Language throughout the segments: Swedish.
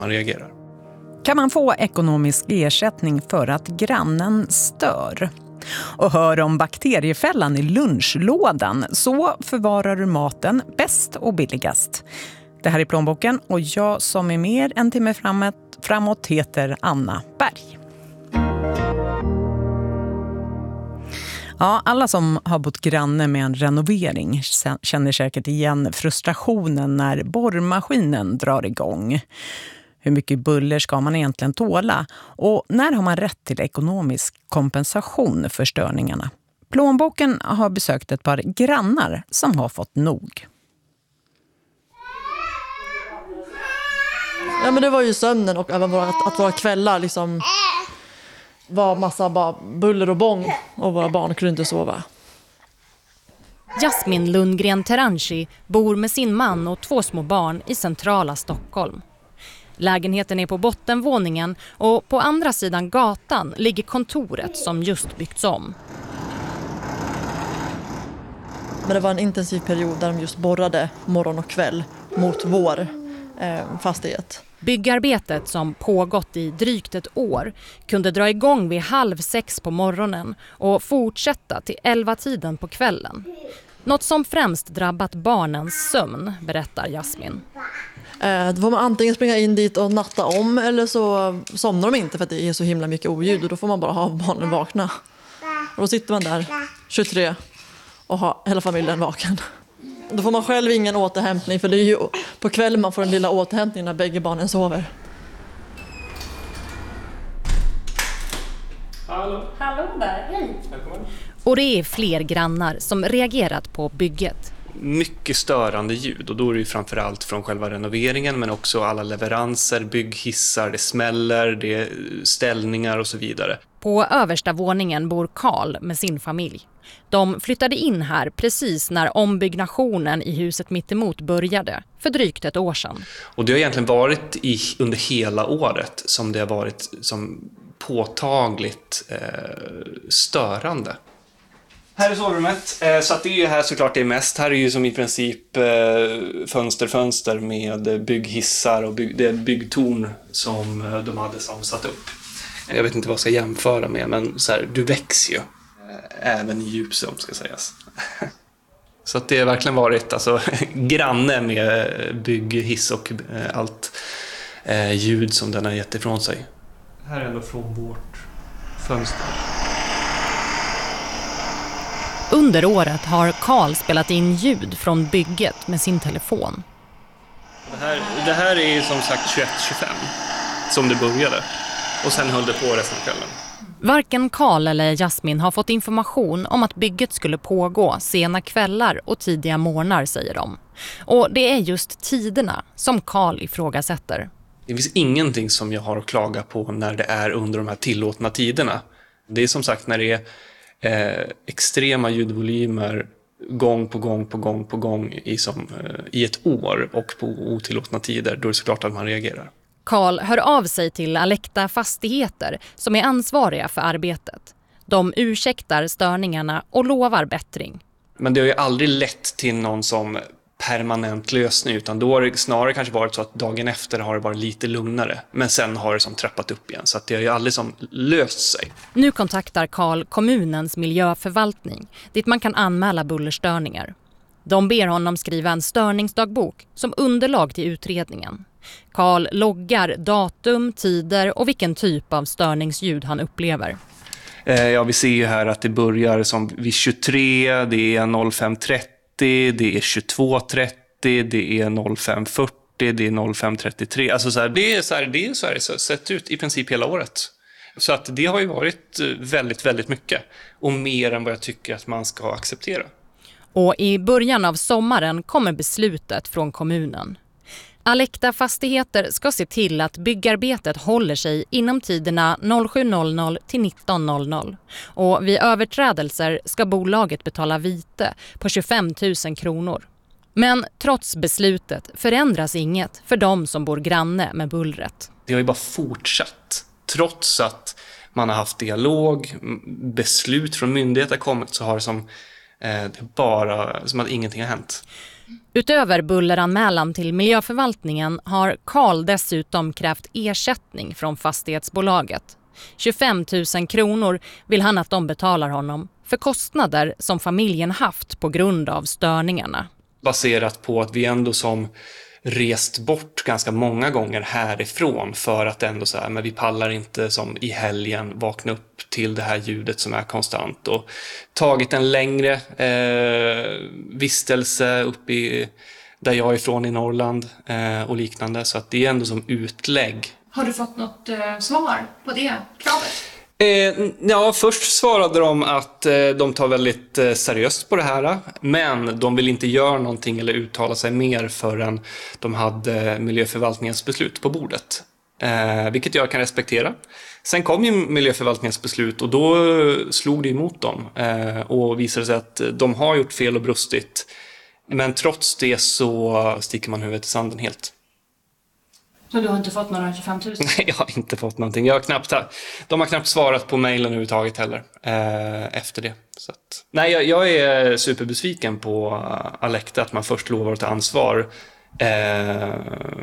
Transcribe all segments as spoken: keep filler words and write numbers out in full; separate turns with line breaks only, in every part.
man reagerar.
Kan man få ekonomisk ersättning för att grannen stör? Och hör om bakteriefällan i lunchlådan, så förvarar du maten bäst och billigast. Det här är Plånboken och jag som är mer en timme framåt, framåt heter Anna Berg. Ja, alla som har bott granne med en renovering känner säkert igen frustrationen när borrmaskinen drar igång. Hur mycket buller ska man egentligen tåla? Och när har man rätt till ekonomisk kompensation för störningarna? Plånboken har besökt ett par grannar som har fått nog.
Ja, men det var ju sömnen och även våra, att våra kvällar liksom var massa bara buller och bång och våra barn kunde inte sova.
Jasmin Lundgren Teranchi bor med sin man och två små barn i centrala Stockholm. Lägenheten är på bottenvåningen och på andra sidan gatan ligger kontoret som just byggts om.
Men det var en intensiv period där de just borrade morgon och kväll mot vår eh, fastighet.
Byggarbetet som pågått i drygt ett år kunde dra igång vid halv sex på morgonen och fortsätta till elva tiden på kvällen. Något som främst drabbat barnens sömn, berättar Jasmin.
Då får man antingen springa in dit och natta om eller så somnar de inte för att det är så himla mycket oljud och då får man bara ha barnen vakna. Och då sitter man där tjugotre och har hela familjen vaken. Då får man själv ingen återhämtning för det är ju på kvällen man får den lilla återhämtningen när bägge barnen sover.
Hallå. Hallå där, hej. Välkommen. Och det är fler grannar som reagerat på bygget.
Mycket störande ljud och då är det ju framförallt från själva renoveringen men också alla leveranser, bygghissar, det smäller, det är ställningar och så vidare.
På översta våningen bor Karl med sin familj. De flyttade in här precis när ombyggnationen i huset mittemot började, för drygt ett år sedan.
Och det har egentligen varit i, under hela året som det har varit som påtagligt eh, störande. Här är sovrummet, så att det är ju här såklart det är mest. Här är ju som i princip fönster, fönster med bygghissar och bygg, det är byggtorn som de hade som satt upp. Jag vet inte vad jag ska jämföra med, men så här, du växer ju, även i djup som ska sägas. Så att det har verkligen varit alltså, granne med bygghiss och allt ljud som den har gett ifrån sig. Här är ändå från vårt fönster.
Under året har Karl spelat in ljud från bygget med sin telefon.
Det här, det här är som sagt tjugoett tjugofem som det började och sen höll det på resten av kvällen.
Varken Karl eller Jasmin har fått information om att bygget skulle pågå sena kvällar och tidiga morgnar, säger de. Och det är just tiderna som Karl ifrågasätter.
Det finns ingenting som jag har att klaga på när det är under de här tillåtna tiderna. Det är som sagt när det är Eh, extrema ljudvolymer gång på gång på gång på gång i, som, eh, i ett år och på otillåtna tider, då är det såklart att man reagerar.
Karl hör av sig till Alekta Fastigheter som är ansvariga för arbetet. De ursäktar störningarna och lovar bättring.
Men det har ju aldrig lett till någon som permanent lösning, utan då har det snarare kanske varit så att dagen efter har det varit lite lugnare, men sen har det som trappat upp igen, så att det har ju aldrig som löst sig.
Nu kontaktar Karl kommunens miljöförvaltning dit man kan anmäla bullerstörningar. De ber honom skriva en störningsdagbok som underlag till utredningen. Karl loggar datum, tider och vilken typ av störningsljud han upplever.
Eh, ja, vi ser ju här att det börjar som vid tjugotre, det är noll fem trettio, det är tjugotvå trettio, det är noll fem fyrtio, det är noll fem trettiotre. Alltså så här, det är så här, det är så här det sett ut i princip hela året. Så att det har ju varit väldigt, väldigt mycket. Och mer än vad jag tycker att man ska acceptera.
Och i början av sommaren kommer beslutet från kommunen. Alekta Fastigheter ska se till att byggarbetet håller sig inom tiderna sju till nitton. Och vid överträdelser ska bolaget betala vite på tjugofem tusen kronor. Men trots beslutet förändras inget för de som bor granne med bullret.
Det har ju bara fortsatt. Trots att man har haft dialog, beslut från myndigheter kommit, så har det som, eh, det bara som att ingenting har hänt.
Utöver bulleranmälan till miljöförvaltningen har Karl dessutom krävt ersättning från fastighetsbolaget. tjugofem tusen kronor vill han att de betalar honom för kostnader som familjen haft på grund av störningarna.
Baserat på att vi ändå som rest bort ganska många gånger härifrån för att ändå så här, men vi pallar inte som i helgen vakna upp till det här ljudet som är konstant, och tagit en längre eh, vistelse upp i där jag är ifrån i Norrland eh, och liknande, så att det är ändå som utlägg.
Har du fått något eh, svar på det kravet?
Eh, ja, först svarade de att eh, de tar väldigt eh, seriöst på det här, men de vill inte göra någonting eller uttala sig mer förrän de hade miljöförvaltningens beslut på bordet. Eh, vilket jag kan respektera. Sen kom ju miljöförvaltningens beslut och då slog det emot dem eh, och visade sig att de har gjort fel och brustit. Men trots det så sticker man huvudet i sanden helt.
Så du har inte fått några tjugofem tusen?
Nej, jag har inte fått någonting. Jag har knappt, de har knappt svarat på mejlen överhuvudtaget heller eh, efter det. Så att, nej, jag, jag är superbesviken på Alecta att man först lovar att ta ansvar eh,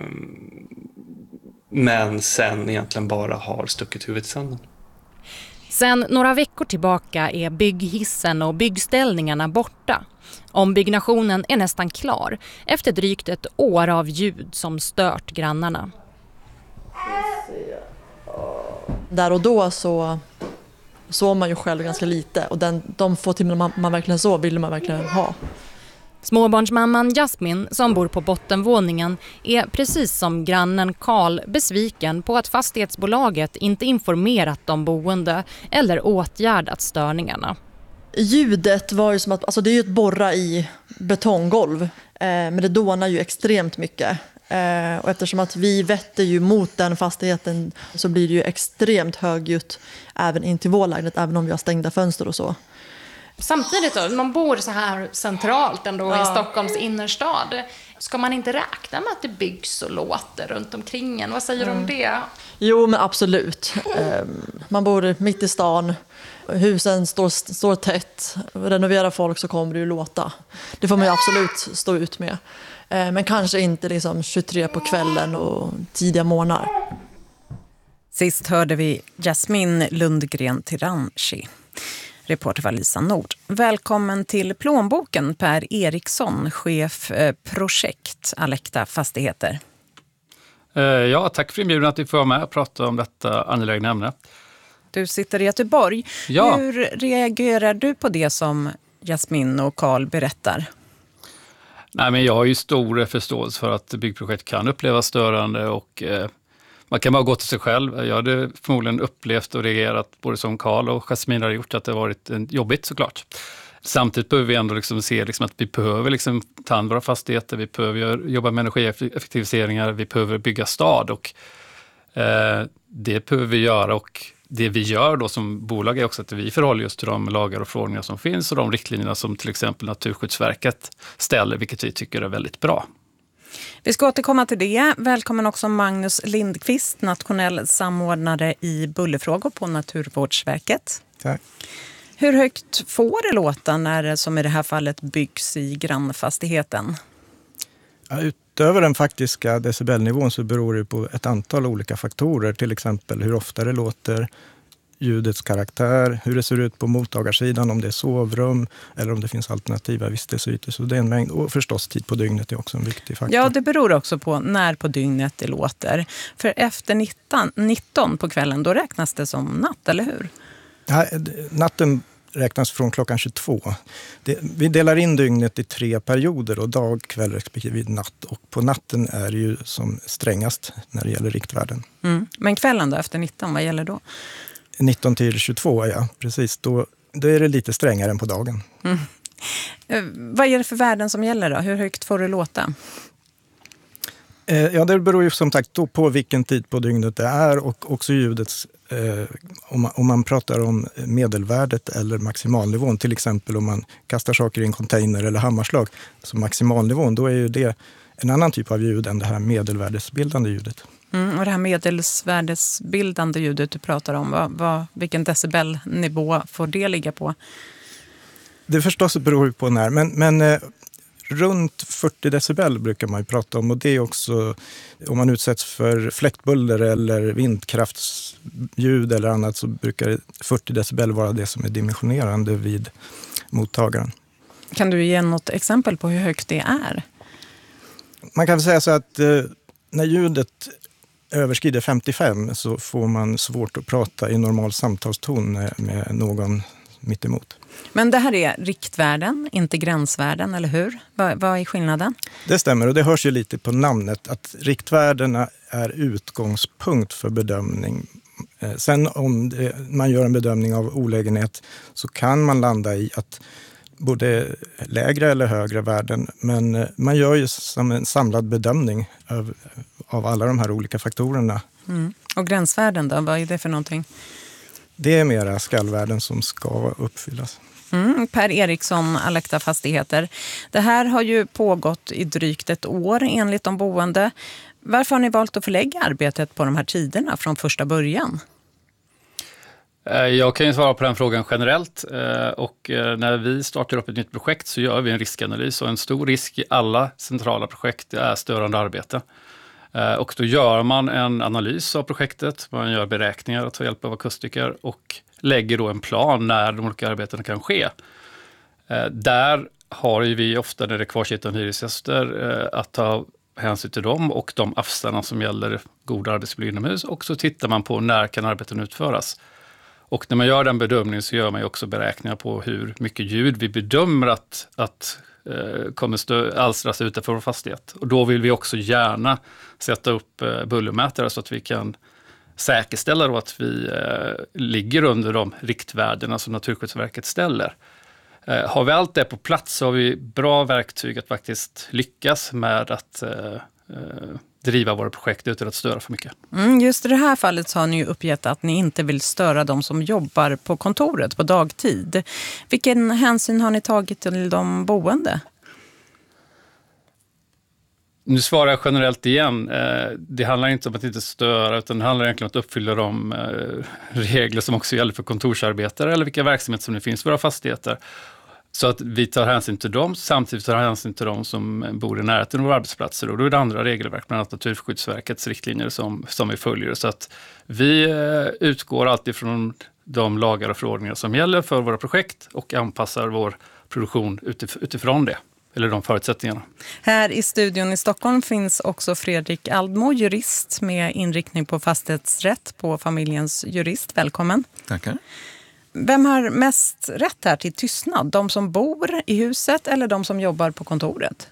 men sen egentligen bara har stuckit huvudet i sanden.
Sen några veckor tillbaka är bygghissen och byggställningarna borta. Ombyggnationen är nästan klar efter drygt ett år av ljud som stört grannarna.
Där och då så sov man ju själv ganska lite, och den, de få timmar man, man verkligen sov ville man verkligen ha.
Småbarnsmamman Jasmin, som bor på bottenvåningen, är precis som grannen Karl besviken på att fastighetsbolaget inte informerat de boende eller åtgärdat störningarna.
Ljudet var ju som att, alltså det är ju ett borra i betonggolv, eh, men det dånar ju extremt mycket. Eh, och eftersom att vi vetter ju mot den fastigheten så blir det ju extremt högljutt även in till vår lägenhet, även om vi har stängda fönster och så.
Samtidigt då, man bor så här centralt ändå ja. i Stockholms innerstad. Ska man inte räkna med att det byggs och låter runt omkring en? Vad säger du mm. om det?
Jo, men absolut. Eh, man bor mitt i stan. Husen står, står tätt. Renoverar folk så kommer det ju låta. Det får man ju absolut stå ut med. Eh, men kanske inte liksom tjugotre på kvällen och tidiga morgnar.
Sist hörde vi Jasmin Lundgren Tiranchi. Reporter var Lisa Nord. Välkommen till Plånboken, Per Eriksson, chef eh, projekt Alecta Fastigheter.
Eh, ja, tack för inbjudan att vi får vara med och prata om detta angelägna ämne.
Du sitter i Göteborg. Ja. Hur reagerar du på det som Jasmin och Karl berättar?
Nej, men jag har ju stor förståelse för att byggprojekt kan upplevas störande och eh, man kan bara gå till sig själv. Jag hade förmodligen upplevt och reagerat både som Karl och Jasmin har gjort att det har varit jobbigt såklart. Samtidigt behöver vi ändå liksom se liksom att vi behöver liksom ta hand om våra fastigheter, vi behöver jobba med energieffektiviseringar, vi behöver bygga stad och eh, det behöver vi göra, och det vi gör då som bolag är också att vi förhåller oss till de lagar och förordningar som finns och de riktlinjerna som till exempel Naturskyddsverket ställer, vilket vi tycker är väldigt bra.
Vi ska återkomma till det. Välkommen också Magnus Lindqvist, nationell samordnare i bullerfrågor på Naturvårdsverket.
Tack.
Hur högt får det låta när det, som i det här fallet, byggs i grannfastigheten?
Ja, utöver den faktiska decibelnivån så beror det på ett antal olika faktorer. Till exempel hur ofta det låter, ljudets karaktär, hur det ser ut på mottagarsidan, om det är sovrum eller om det finns alternativa vistelseytor. Så det är en mängd, och förstås tid på dygnet är också en viktig faktor.
Ja, det beror också på när på dygnet det låter. För efter nitton, nitton på kvällen, då räknas det som natt, eller hur?
Ja, natten räknas från klockan tjugotvå. Det, vi delar in dygnet i tre perioder, och dag, kväll respektive natt. Och på natten är det ju som strängast när det gäller riktvärden.
Mm. Men kvällen då, efter nitton, vad gäller då?
nitton till tjugotvå, ja, precis. Då, då är det lite strängare än på dagen.
Mm. Eh, vad är det för värden som gäller då? Hur högt får det låta?
Eh, ja, det beror ju som sagt då på vilken tid på dygnet det är, och också ljudets, eh, om, man, om man pratar om medelvärdet eller maximalnivån. Till exempel om man kastar saker i en container eller hammarslag. Så maximalnivån, då är ju det en annan typ av ljud än det här medelvärdesbildande ljudet.
Mm, och det här medelsvärdesbildande ljudet du pratar om, vad, vad, vilken decibelnivå får det ligga på?
Det förstås beror på när, men, men eh, runt fyrtio decibel brukar man ju prata om, och det är också om man utsätts för fläktbuller eller vindkraftsljud eller annat, så brukar fyrtio decibel vara det som är dimensionerande vid mottagaren.
Kan du ge något exempel på hur högt det är?
Man kan väl säga så att eh, när ljudet överskrider femtiofem så får man svårt att prata i normal samtalston med, med någon mitt emot.
Men det här är riktvärden, inte gränsvärden, eller hur? Vad, vad är skillnaden?
Det stämmer, och det hörs ju lite på namnet att riktvärdena är utgångspunkt för bedömning. Sen om det, man gör en bedömning av olägenhet så kan man landa i att både lägre eller högre värden, men man gör ju som en samlad bedömning av, av alla de här olika faktorerna.
Mm. Och gränsvärden då, vad är det för någonting?
Det är mera skallvärden som ska uppfyllas.
Mm, Per Eriksson, Alecta Fastigheter. Det här har ju pågått i drygt ett år enligt de boende. Varför har ni valt att förlägga arbetet på de här tiderna från första början?
Jag kan ju svara på den frågan generellt, och när vi startar upp ett nytt projekt så gör vi en riskanalys, och en stor risk i alla centrala projekt är störande arbete. Och då gör man en analys av projektet, man gör beräkningar att ta hjälp av akustiker och lägger då en plan när de olika arbetena kan ske. Där har ju vi ofta när det är kvarsittande hyresgäster att ta hänsyn till dem och de avstånden som gäller god arbetsmiljö inomhus, och så tittar man på när kan arbeten utföras. Och när man gör den bedömningen så gör man ju också beräkningar på hur mycket ljud vi bedömer att, att eh, kommer stö- alstras utanför vår fastighet. Och då vill vi också gärna sätta upp eh, bullermätare så att vi kan säkerställa då att vi eh, ligger under de riktvärdena som Naturskyddsverket ställer. Eh, har vi allt det på plats så har vi bra verktyg att faktiskt lyckas med att eh, eh, driva våra projekt utan att störa för mycket.
Mm, just i det här fallet så har ni ju uppgett att ni inte vill störa de som jobbar på kontoret på dagtid. Vilken hänsyn har ni tagit till de boende?
Nu svarar jag generellt igen. Det handlar inte om att inte störa, utan det handlar egentligen om att uppfylla de regler som också gäller för kontorsarbetare eller vilka verksamheter som det finns i våra fastigheter. Så att vi tar hänsyn till dem, samtidigt tar hänsyn till dem som bor i närheten av våra arbetsplatser. Och då är det andra regelverk, bland annat Naturskyddsverkets riktlinjer som, som vi följer. Så att vi utgår alltid från de lagar och förordningar som gäller för våra projekt och anpassar vår produktion utif- utifrån det, eller de förutsättningarna.
Här i studion i Stockholm finns också Fredrik Aldmo, jurist med inriktning på fastighetsrätt på Familjens Jurist. Välkommen.
Tackar.
Vem har mest rätt här till tystnad? De som bor i huset eller de som jobbar på kontoret?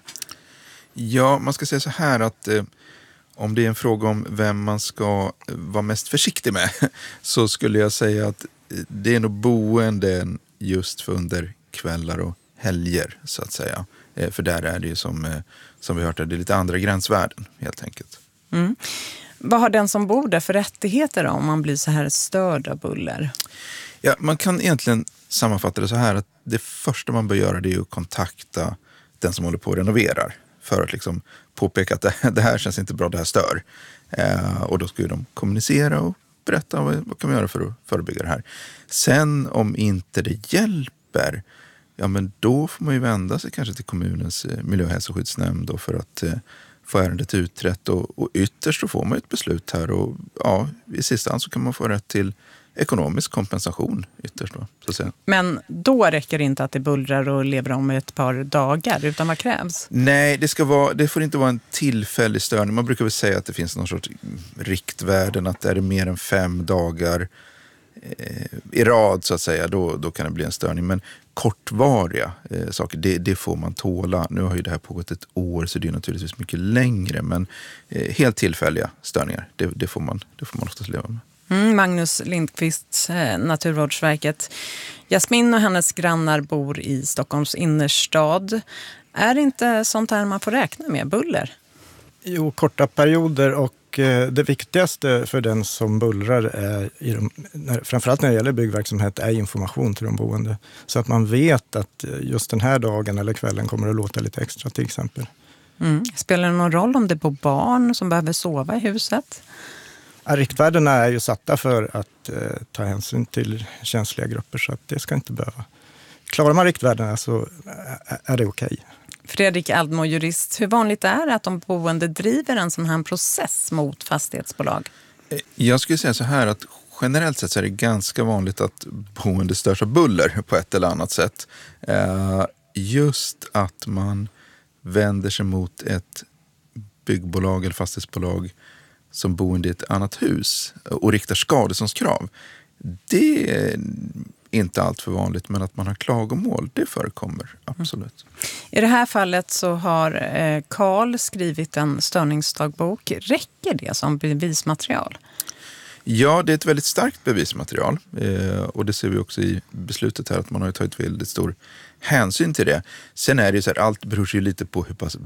Ja, man ska säga så här att eh, om det är en fråga om vem man ska vara mest försiktig med så skulle jag säga att det är nog boenden just för under kvällar och helger så att säga. Eh, för där är det ju som, eh, som vi hört, det är lite andra gränsvärden helt enkelt.
Mm. Vad har den som bor där för rättigheter om man blir så här störd av buller?
Ja, man kan egentligen sammanfatta det så här att det första man bör göra det är att kontakta den som håller på och renoverar för att liksom påpeka att det, det här känns inte bra, det här stör. Eh, och då ska ju de kommunicera och berätta vad, vad kan vi göra för att förebygga det här. Sen om inte det hjälper, ja men då får man ju vända sig kanske till kommunens eh, miljö- och hälsoskyddsnämnd då för att eh, få ärendet utrett och, och ytterst då får man ett beslut här och ja, i sista hand så kan man få rätt till ekonomisk kompensation ytterst då, så att säga.
Men då räcker det inte att det bullrar och lever om ett par dagar, utan vad krävs?
Nej, det, ska vara, det får inte vara en tillfällig störning. Man brukar väl säga att det finns någon sorts riktvärden, att är det mer än fem dagar eh, i rad så att säga, då, då kan det bli en störning. Men kortvariga eh, saker, det, det får man tåla. Nu har ju det här pågått ett år så det är naturligtvis mycket längre, men eh, helt tillfälliga störningar, det, det, får man, det får man oftast leva med.
Mm, Magnus Lindqvist, eh, Naturvårdsverket. Jasmin och hennes grannar bor i Stockholms innerstad. Är det inte sånt här man får räkna med, buller?
Jo, korta perioder, och eh, det viktigaste för den som bullrar är, i de, när, framförallt när det gäller byggverksamhet, är information till de boende. Så att man vet att just den här dagen eller kvällen kommer att låta lite extra till exempel.
Mm. Spelar det någon roll om det bor barn som behöver sova i huset?
Riktvärdena är ju satta för att eh, ta hänsyn till känsliga grupper, så att det ska inte behöva. Klarar man riktvärdena så är det okej.
Fredrik Aldmo, jurist. Hur vanligt är det att de boende driver en sån här process mot fastighetsbolag?
Jag skulle säga så här att generellt sett så är det ganska vanligt att boende störs av buller på ett eller annat sätt. Just att man vänder sig mot ett byggbolag eller fastighetsbolag som boende i ett annat hus och riktar skadeståndskrav. Det är inte allt för vanligt, men att man har klagomål, det förekommer absolut.
I det här fallet så har Karl skrivit en störningsdagbok. Räcker det som bevismaterial?
Ja, det är ett väldigt starkt bevismaterial eh, och det ser vi också i beslutet här att man har tagit väldigt stor hänsyn till det. Sen är det ju så här, allt beror ju lite på hur pass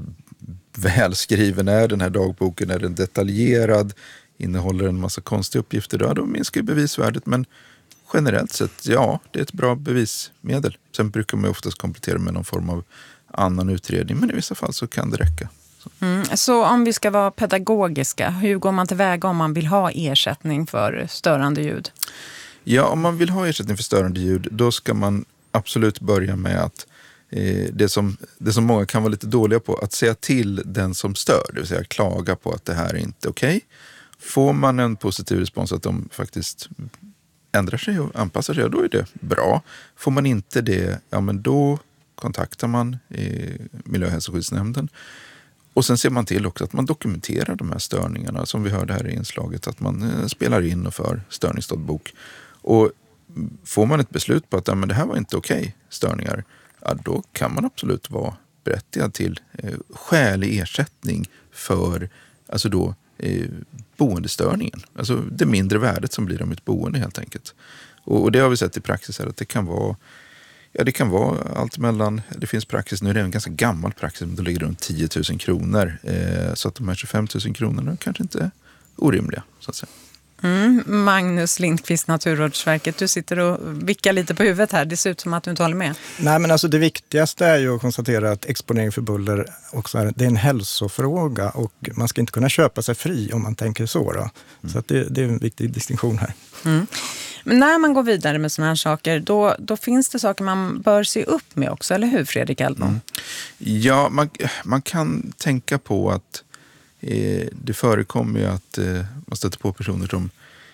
välskriven är den här dagboken, är den detaljerad, innehåller en massa konstiga uppgifter, då, då minskar ju bevisvärdet, men generellt sett, ja, det är ett bra bevismedel. Sen brukar man ju oftast komplettera med någon form av annan utredning, men i vissa fall så kan det räcka.
Mm, så om vi ska vara pedagogiska, hur går man tillväga om man vill ha ersättning för störande ljud?
Ja, om man vill ha ersättning för störande ljud, då ska man absolut börja med att eh, det, som, det som många kan vara lite dåliga på, att säga till den som stör, det vill säga klaga på att det här är inte okej. Får man en positiv respons att de faktiskt ändrar sig och anpassar sig, då är det bra. Får man inte det, ja men då kontaktar man eh, miljö- och hälsoskyddsnämnden. Och sen ser man till också att man dokumenterar de här störningarna som vi hörde här i inslaget, att man eh, spelar in och för störningsdagbok. Och får man ett beslut på att ja, men det här var inte okej störningar, ja, då kan man absolut vara berättigad till eh, skälig ersättning för alltså då, eh, boendestörningen. Alltså det mindre värdet som blir av mitt boende helt enkelt. Och, och det har vi sett i praxis här att det kan vara Ja, det kan vara allt mellan, det finns praxis, nu är det en ganska gammal praxis, men det ligger runt tio tusen kronor. Eh, så att de här tjugofem tusen kronorna kanske inte är orimliga, så att säga.
Mm, Magnus Lindqvist, Naturvårdsverket, du sitter och vickar lite på huvudet här. Det ser ut som att du inte håller med.
Nej, men alltså det viktigaste är ju att konstatera att exponering för buller också är, det är en hälsofråga och man ska inte kunna köpa sig fri om man tänker så. Då. Mm. Så att det, det är en viktig distinktion här.
Mm. Men när man går vidare med sådana här saker, då, då finns det saker man bör se upp med också, eller hur Fredrik Aldmo? Mm.
Ja, man, man kan tänka på att eh, det förekommer ju att eh, man stöter på personer som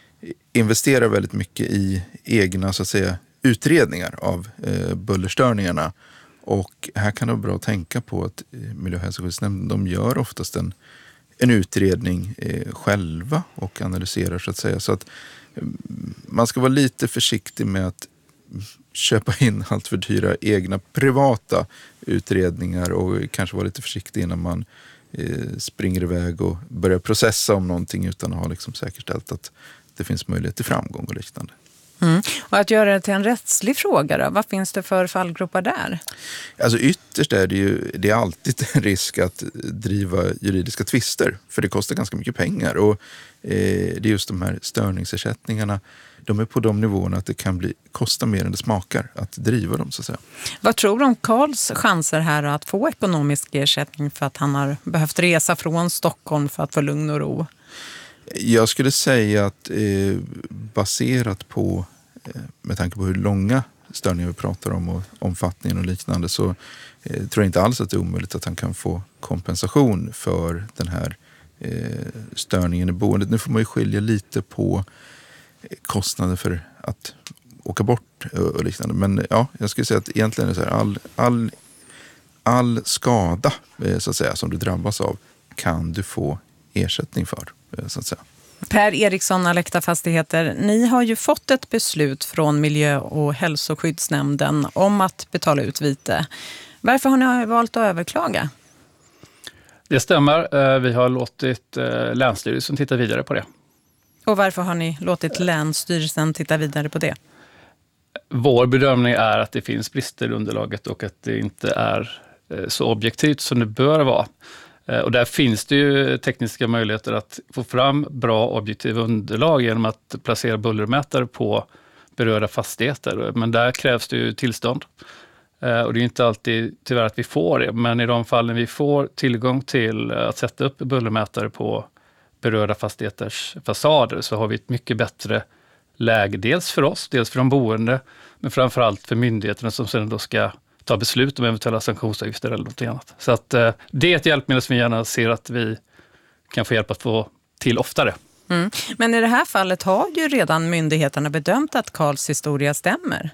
investerar väldigt mycket i egna så att säga, utredningar av eh, bullerstörningarna. Och här kan det vara bra att tänka på att eh, miljö- och hälsoskyddsnämnden, de gör oftast en, en utredning eh, själva och analyserar så att säga. Så att man ska vara lite försiktig med att köpa in allt för dyra egna privata utredningar och kanske vara lite försiktig innan man eh, springer iväg och börjar processa om någonting utan att ha liksom säkerställt att det finns möjlighet till framgång och liknande.
Mm. Och att göra det till en rättslig fråga då? Vad finns det för fallgropar där?
Alltså ytterst är det ju det är alltid en risk att driva juridiska tvister, för det kostar ganska mycket pengar och eh, det är just de här störningsersättningarna, de är på de nivåerna att det kan bli, kosta mer än det smakar att driva dem så att säga. Vad
tror du om Karls chanser här att få ekonomisk ersättning för att han har behövt resa från Stockholm för att få lugn och ro?
Jag skulle säga att eh, baserat på, eh, med tanke på hur långa störningar vi pratar om och omfattningen och liknande, så eh, tror jag inte alls att det är omöjligt att han kan få kompensation för den här eh, störningen i boendet. Nu får man ju skilja lite på kostnader för att åka bort och liknande. Men ja, jag skulle säga att egentligen är det så här, all, all, all skada eh, så att säga, som du drabbas av kan du få ersättning för. Så att säga.
Per Eriksson, Alekta Fastigheter, ni har ju fått ett beslut från miljö- och hälsoskyddsnämnden om att betala ut vite. Varför har ni valt att överklaga?
Det stämmer. Vi har låtit Länsstyrelsen titta vidare på det.
Och varför har ni låtit Länsstyrelsen titta vidare på det?
Vår bedömning är att det finns brister i underlaget och att det inte är så objektivt som det bör vara. Och där finns det ju tekniska möjligheter att få fram bra objektiva underlag genom att placera bullermätare på berörda fastigheter. Men där krävs det ju tillstånd. Och det är inte alltid tyvärr att vi får det. Men i de fallen vi får tillgång till att sätta upp bullermätare på berörda fastigheters fasader så har vi ett mycket bättre läge. Dels för oss, dels för de boende. Men framförallt för myndigheterna som sedan då ska ta beslut om eventuella sanktionsavgifter eller något annat. Så att, eh, det är ett hjälpmedel som vi gärna ser att vi kan få hjälp att få till oftare.
Mm. Men i det här fallet har ju redan myndigheterna bedömt att Karls historia stämmer.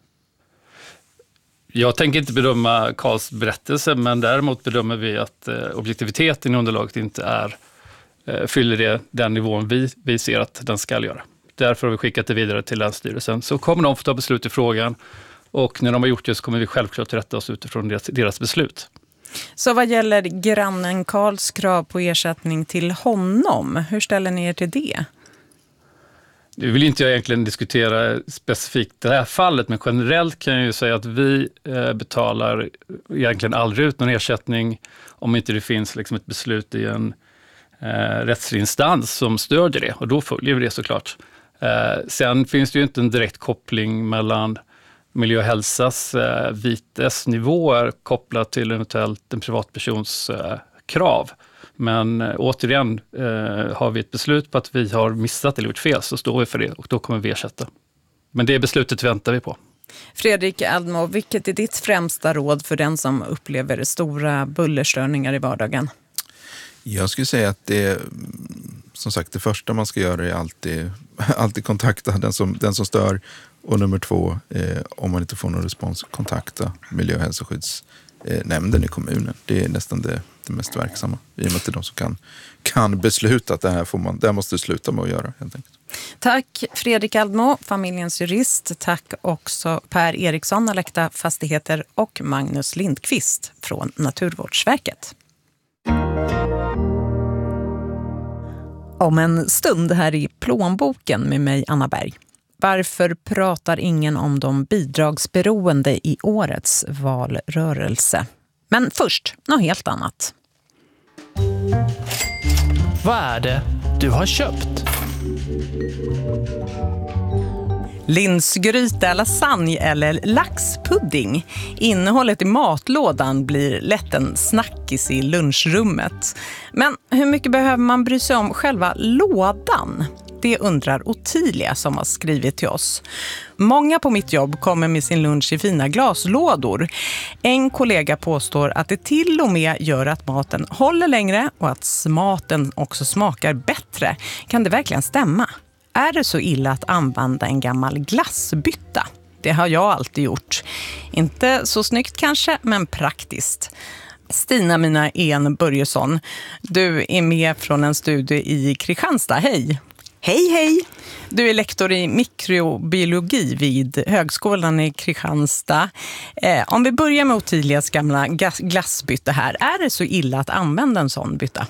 Jag tänker inte bedöma Karls berättelse, men däremot bedömer vi att eh, objektiviteten i underlaget inte är, eh, fyller det den nivån vi, vi ser att den ska göra. Därför har vi skickat det vidare till Länsstyrelsen. Så kommer de få ta beslut i frågan, och när de har gjort det så kommer vi självklart rätta oss utifrån deras, deras beslut.
Så vad gäller grannen Karls krav på ersättning till honom, hur ställer ni er till det?
Nu vill inte jag egentligen diskutera specifikt det här fallet, men generellt kan jag ju säga att vi eh, betalar egentligen aldrig ut någon ersättning om inte det finns liksom ett beslut i en eh, rättslig instans som stödjer det, och då följer vi det såklart. Eh, sen finns det ju inte en direkt koppling mellan miljö och hälsas eh, vitesnivåer kopplat till eventuellt en privatpersons eh, krav. Men eh, återigen, eh, har vi ett beslut på att vi har missat eller gjort fel, så står vi för det och då kommer vi ersätta. Men det beslutet väntar vi på.
Fredrik Aldmo, vilket är ditt främsta råd för den som upplever stora bullerstörningar i vardagen?
Jag skulle säga att det, som sagt, det första man ska göra är alltid, alltid kontakta den som, den som stör. Och nummer två, eh, om man inte får någon respons, kontakta miljö- och hälsoskyddsnämnden i kommunen. Det är nästan det, det mest verksamma. I och med att det är de som kan, kan besluta att det här, får man, det här måste sluta med att göra, helt enkelt.
Tack Fredrik Aldmo, familjens jurist. Tack också Per Eriksson, Alekta Fastigheter, och Magnus Lindqvist från Naturvårdsverket. Om en stund här i Plånboken med mig, Anna Berg. Varför pratar ingen om de bidragsberoende i årets valrörelse? Men först, något helt annat.
Vad är det du har köpt?
Linsgryta, lasagne eller laxpudding. Innehållet i matlådan blir lätt en snackis i lunchrummet. Men hur mycket behöver man bry sig om själva lådan? Det undrar Ottilia som har skrivit till oss. Många på mitt jobb kommer med sin lunch i fina glaslådor. En kollega påstår att det till och med gör att maten håller längre och att maten också smakar bättre. Kan det verkligen stämma? Är det så illa att använda en gammal glassbytta? Det har jag alltid gjort. Inte så snyggt kanske, men praktiskt. Stina Mina En Börjesson, du är med från en studie i Kristianstad. Hej!
Hej, hej!
Du är lektor i mikrobiologi vid Högskolan i Kristianstad. Eh, om vi börjar med Ottilias gamla glassbytta här. Är det så illa att använda en sån bytta?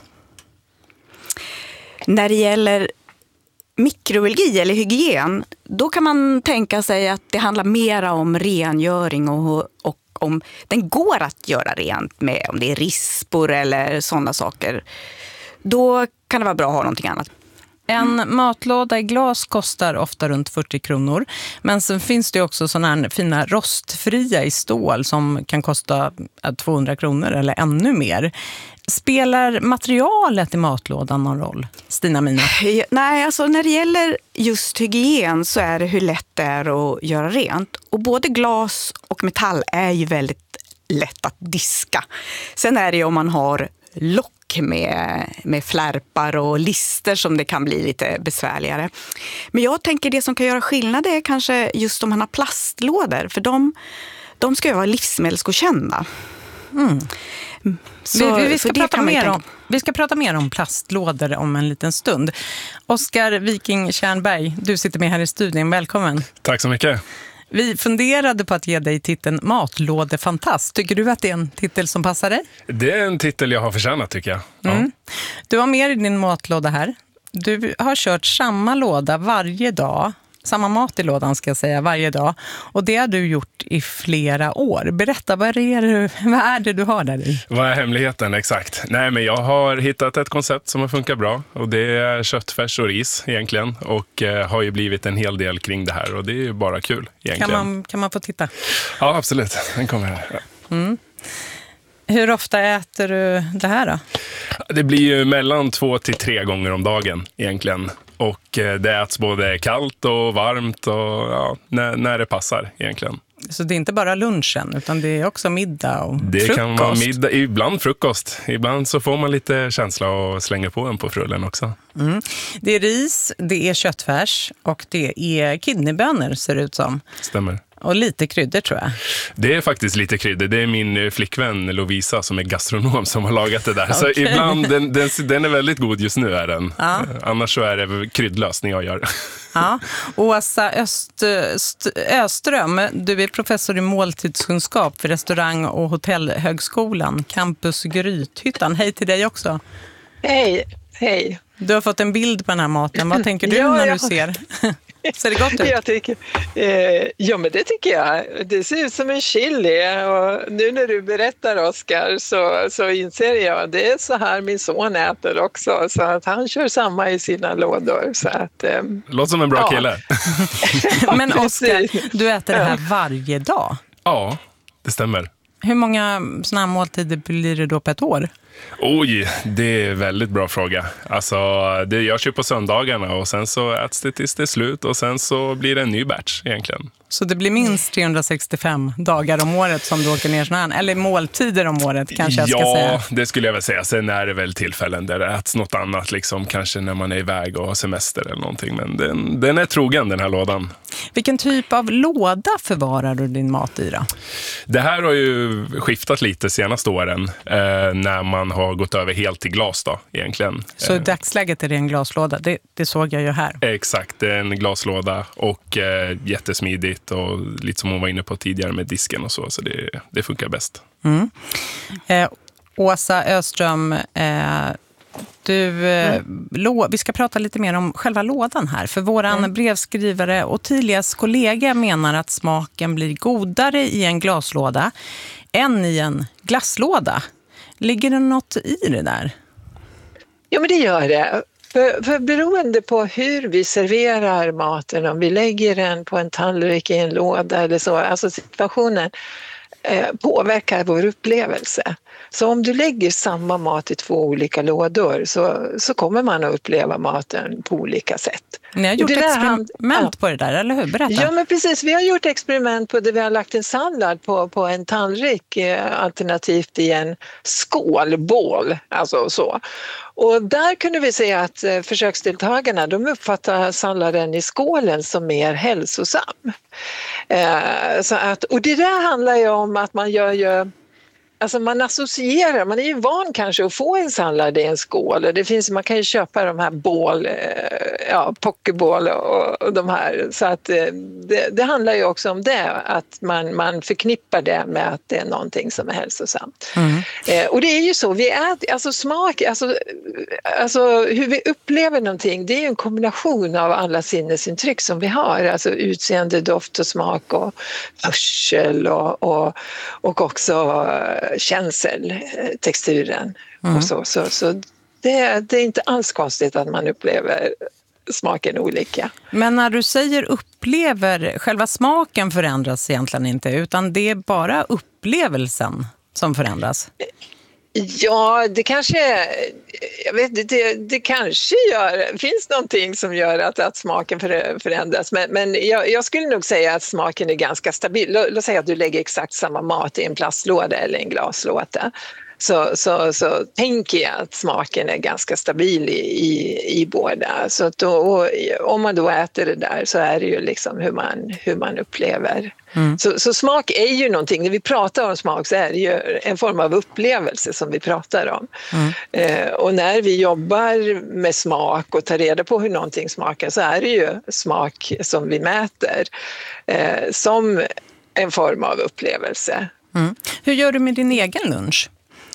När det gäller mikrobiologi eller hygien, då kan man tänka sig att det handlar mer om rengöring och, och om den går att göra rent med, om det är rispor eller sådana saker. Då kan det vara bra att ha någonting annat.
En matlåda i glas kostar ofta runt fyrtio kronor. Men sen finns det också sådana här fina rostfria i stål som kan kosta tvåhundra kronor eller ännu mer. Spelar materialet i matlådan någon roll, Stina Mina?
Nej, alltså när det gäller just hygien så är det hur lätt det är att göra rent. Och både glas och metall är ju väldigt lätt att diska. Sen är det ju om man har lock med, med flärpar och lister som det kan bli lite besvärligare. Men jag tänker det som kan göra skillnad är kanske just om man har plastlådor. För de, de ska ju vara livsmedelsgodkända. Mm.
Så, vi, vi, ska prata mer om, vi ska prata mer om plastlådor om en liten stund. Oskar Viking Tjärnberg, du sitter med här i studion. Välkommen.
Tack så mycket.
Vi funderade på att ge dig titeln Matlådefantast. Tycker du att det är en titel som passar dig?
Det är en titel jag har förtjänat, tycker jag. Ja.
Mm. Du har med i din matlåda här. Du har kört samma låda varje dag. Samma mat i lådan ska jag säga, varje dag. Och det har du gjort i flera år. Berätta, vad är det, vad är det du har där i?
Vad är hemligheten, exakt? Nej, men jag har hittat ett koncept som har funkat bra. Och det är köttfärs och ris egentligen. Och eh, har ju blivit en hel del kring det här. Och det är ju bara kul egentligen.
Kan man, kan man få titta?
Ja, absolut. Den kommer här. Ja.
Mm. Hur ofta äter du det här då?
Det blir ju mellan två till tre gånger om dagen egentligen. Och det äts både kallt och varmt och ja, när, när det passar egentligen.
Så det är inte bara lunchen utan det är också middag och
det
frukost?
Det kan vara middag, ibland frukost. Ibland så får man lite känsla och slänger på en på frullen också.
Mm. Det är ris, det är köttfärs och det är kidneybönor ser det ut som.
Stämmer.
Och lite kryddor tror jag.
Det är faktiskt lite kryddor. Det är min flickvän Lovisa som är gastronom som har lagat det där. Okay. Så ibland, den, den, den är väldigt god just nu är den. Ja. Annars så är det kryddlöst när jag gör.
Ja. Åsa Öst, Öström, du är professor i måltidskunskap för restaurang- och hotellhögskolan, Campus Grythyttan. Hej till dig också.
Hej, hej.
Du har fått en bild på den här maten. Vad tänker du ja, när ja. du ser? Ser det gott ut?
Jag tycker, eh, ja, men det tycker jag. Det ser ut som en chili. Och nu när du berättar, Oskar, så, så inser jag att det är så här min son äter också. Så att han kör samma i sina lådor. Så att, eh,
låter som en bra ja. kille.
Men Oskar, du äter det här varje dag?
Ja, det stämmer.
Hur många såna här måltider blir det då på ett år?
Oj, det är en väldigt bra fråga. Alltså, det görs ju på söndagarna och sen så äts det tills det är slut och sen så blir det en ny batch egentligen.
Så det blir minst trehundrasextiofem dagar om året som du åker ner såna här, eller måltider om året kanske jag ska
ja,
säga.
Ja, det skulle jag väl säga. Sen är det väl tillfällen där det äts något annat, liksom, kanske när man är iväg och har semester eller någonting. Men den, den är trogen, den här lådan.
Vilken typ av låda förvarar du din mat i då?
Det här har ju skiftat lite senaste åren eh, när man har gått över helt till glas då, egentligen.
Så i dagsläget är det en glaslåda? Det, det såg jag ju här.
Exakt, det är en glaslåda och eh, jättesmidigt och lite som hon var inne på tidigare med disken och så, så det, det funkar bäst. Mm.
Eh, Åsa Öström, eh, du, eh, mm. lå, vi ska prata lite mer om själva lådan här. För våran mm. brevskrivare Ottilias kollega menar att smaken blir godare i en glaslåda än i en glasslåda. Ligger det något i det där?
Ja, men det gör det. För, för beroende på hur vi serverar maten, om vi lägger den på en tallrik i en låda eller så, alltså situationen eh, påverkar vår upplevelse. Så om du lägger samma mat i två olika lådor så, så kommer man att uppleva maten på olika sätt.
Ni har gjort experiment hand... på det där, eller hur? Berätta.
Ja, men precis. Vi har gjort experiment på det. Vi har lagt en sallad på, på en tallrik, eh, alternativt i en skålbål, alltså så. Och där kunde vi se att eh, försöksdeltagarna, de uppfattar salladen i skålen som mer hälsosam. Eh, så att, och det där handlar ju om att man gör ju Alltså man associerar, man är ju van kanske att få en sallad i en skål. Det finns, man kan ju köpa de här bål, ja, pokeball och, och de här. Så att det, det handlar ju också om det, att man, man förknippar det med att det är någonting som är hälsosamt. Mm. Eh, och det är ju så, vi äter, alltså smak, alltså, alltså hur vi upplever någonting, det är ju en kombination av alla sinnesintryck som vi har. Alltså utseende, doft och smak och hörsel och, och, och också känsel, texturen mm. och så. Så, så det, det är inte alls konstigt att man upplever smaken olika.
Men när du säger upplever, själva smaken förändras egentligen inte, utan det är bara upplevelsen som förändras?
Ja, det kanske, jag vet, det, det kanske gör, finns någonting som gör att, att smaken förändras, men, men jag, jag skulle nog säga att smaken är ganska stabil. Låt, låt säga att du lägger exakt samma mat i en plastlåda eller en glaslåda. Så, så, så tänker jag att smaken är ganska stabil i, i, i båda. Så att då, om man då äter det där så är det ju liksom hur man, hur man upplever. Mm. Så, så smak är ju någonting, när vi pratar om smak så är det ju en form av upplevelse som vi pratar om. Mm. Eh, och när vi jobbar med smak och tar reda på hur någonting smakar så är det ju smak som vi mäter eh, som en form av upplevelse.
Mm. Hur gör du med din egen lunch?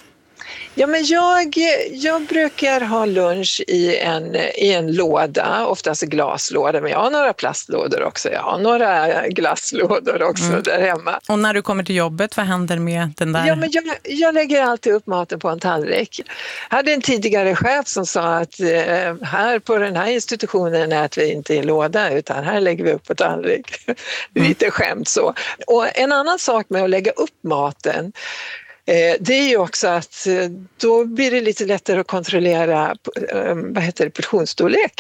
Ja, men jag, jag brukar ha lunch i en, i en låda, oftast glaslåda, men jag har några plastlådor också. Jag har några glasslådor också mm. där hemma.
Och när du kommer till jobbet, vad händer med den där?
Ja, men jag, jag lägger alltid upp maten på en tallrik. Jag hade en tidigare chef som sa att eh, här på den här institutionen äter vi inte i låda utan här lägger vi upp på tallrik. Mm. Lite skämt så. Och en annan sak med att lägga upp maten, det är ju också att då blir det lite lättare att kontrollera vad heter det, portionsstorleken.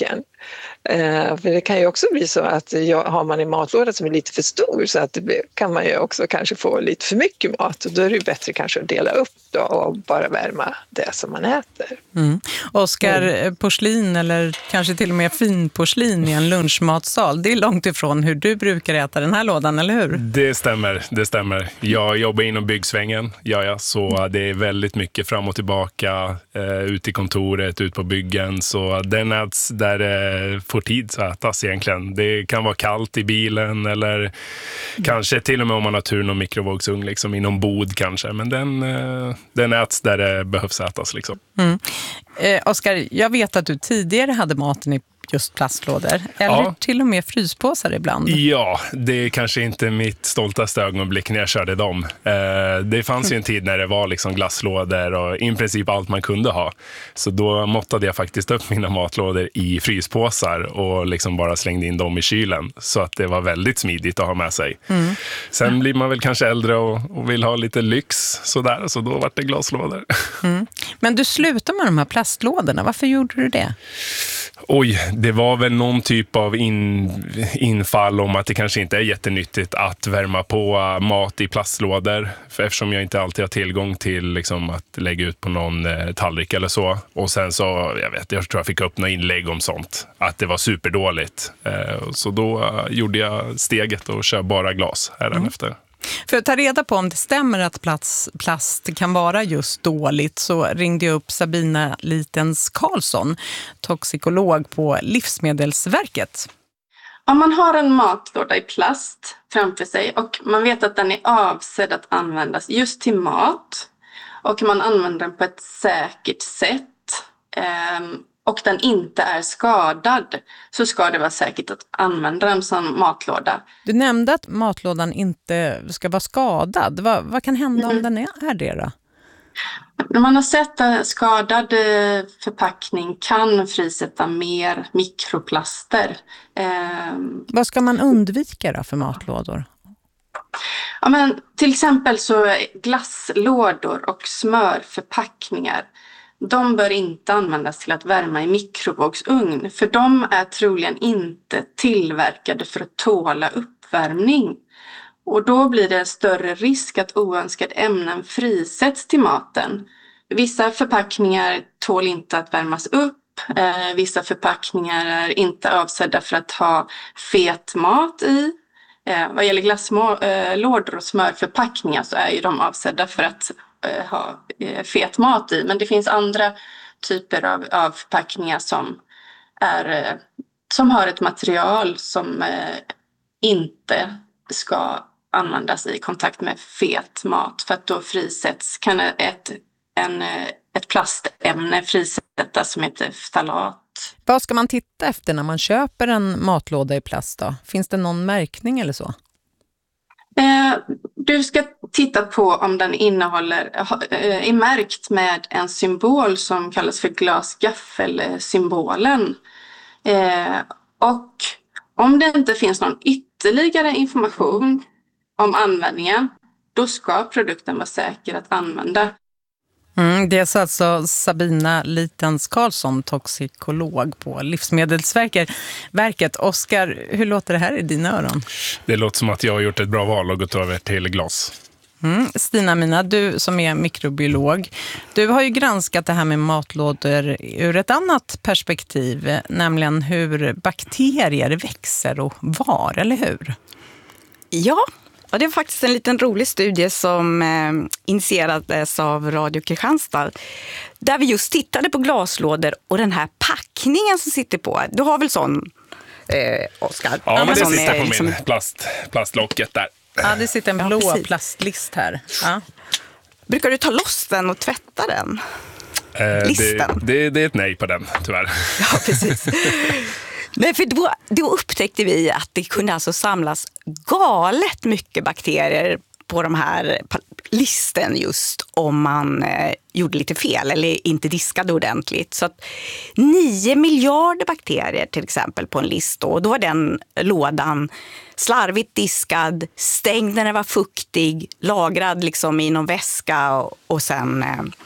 Eh, för det kan ju också bli så att jag, har man en matlåda som är lite för stor så att det blir, kan man ju också kanske få lite för mycket mat och då är det ju bättre kanske att dela upp då och bara värma det som man äter.
Mm. Oskar, mm. porslin eller kanske till och med finporslin i en lunchmatsal, det är långt ifrån hur du brukar äta den här lådan, eller hur?
Det stämmer, det stämmer. Jag jobbar inom byggsvängen, gör jag, så det är väldigt mycket fram och tillbaka, eh, ut i kontoret, ut på byggen, så den äts där det får tid att ätas egentligen. Det kan vara kallt i bilen eller mm. kanske till och med om man har tur någon mikrovågsugn liksom, inom bod kanske, men den, eh, den äts där det behövs ätas liksom.
Mm. Eh, Oskar, jag vet att du tidigare hade maten i just plastlådor, eller ja. till och med fryspåsar ibland.
Ja, det är kanske inte mitt stoltaste ögonblick när jag körde dem. Eh, det fanns ju en tid när det var liksom glasslådor och i princip allt man kunde ha. Så då måttade jag faktiskt upp mina matlådor i fryspåsar och liksom bara slängde in dem i kylen. Så att det var väldigt smidigt att ha med sig. Mm. Sen blir man väl kanske äldre och, och vill ha lite lyx sådär, så då var det glaslådor. Mm.
Men du slutade med de här plastlådorna, varför gjorde du det?
Oj, det var väl någon typ av in, infall om att det kanske inte är jättenyttigt att värma på mat i plastlådor. För eftersom jag inte alltid har tillgång till liksom, att lägga ut på någon eh, tallrik eller så. Och sen så, jag vet, jag tror jag fick upp några inlägg om sånt. Att det var superdåligt. Eh, så då eh, gjorde jag steget och kör bara glas hädanefter. Mm.
För att ta reda på om det stämmer att plast, plast kan vara just dåligt så ringde jag upp Sabina Litens Karlsson, toxikolog på Livsmedelsverket.
Om man har en matlåda i plast framför sig och man vet att den är avsedd att användas just till mat och man använder den på ett säkert sätt eh, och den inte är skadad, så ska det vara säkert att använda den som matlåda.
Du nämnde att matlådan inte ska vara skadad. Vad, vad kan hända mm. om den är, är det då?
När man har sett att skadad förpackning kan frisätta mer mikroplaster. Eh,
vad ska man undvika då för matlådor?
Ja, men till exempel så glasslådor och smörförpackningar. De bör inte användas till att värma i mikrovågsugn, för de är troligen inte tillverkade för att tåla uppvärmning. Och då blir det större risk att oönskade ämnen frisätts till maten. Vissa förpackningar tål inte att värmas upp. Eh, vissa förpackningar är inte avsedda för att ha fet mat i. Eh, vad gäller glasslådor och smörförpackningar så är ju de avsedda för att eh, ha eh, fet mat i. Men det finns andra typer av, av förpackningar som, är, eh, som har ett material som eh, inte ska användas i kontakt med fet mat. För att då frisätts, kan ett, en, ett plastämne frisättas som heter ftalat.
Vad ska man titta efter när man köper en matlåda i plast då? Finns det någon märkning eller så?
Eh, du ska titta på om den innehåller, eh, är märkt med en symbol som kallas för glasgaffelsymbolen. Eh, och om det inte finns någon ytterligare information om användningen, då ska produkten vara säker att använda.
Mm, det är alltså Sabina Litens Karlsson, toxikolog på Livsmedelsverket. Verket. Oskar, hur låter det här i dina öron?
Det låter som att jag har gjort ett bra val och gått över till glas.
Mm. Stina Mina, du som är mikrobiolog, du har ju granskat det här med matlådor ur ett annat perspektiv, nämligen hur bakterier växer och var, eller hur?
Ja, och det är faktiskt en liten rolig studie som eh, initierades av Radio Kristianstad, där vi just tittade på glaslådor och den här packningen som sitter på. Du har väl sån, eh, Oskar?
Ja, men det sitter på liksom min plast, plastlocket där.
Ja, det sitter en blå ja, plastlist här. Ja.
Brukar du ta loss den och tvätta den?
Eh, Listen? Det, det, det är ett nej på den, tyvärr.
Ja, precis. Nej, för då, då upptäckte vi att det kunde alltså samlas galet mycket bakterier på de här listen just om man eh, gjorde lite fel eller inte diskade ordentligt. Så att nio miljarder bakterier till exempel på en list då. Och då var den lådan slarvigt diskad, stängd när den var fuktig, lagrad liksom i någon väska och, och sen eh,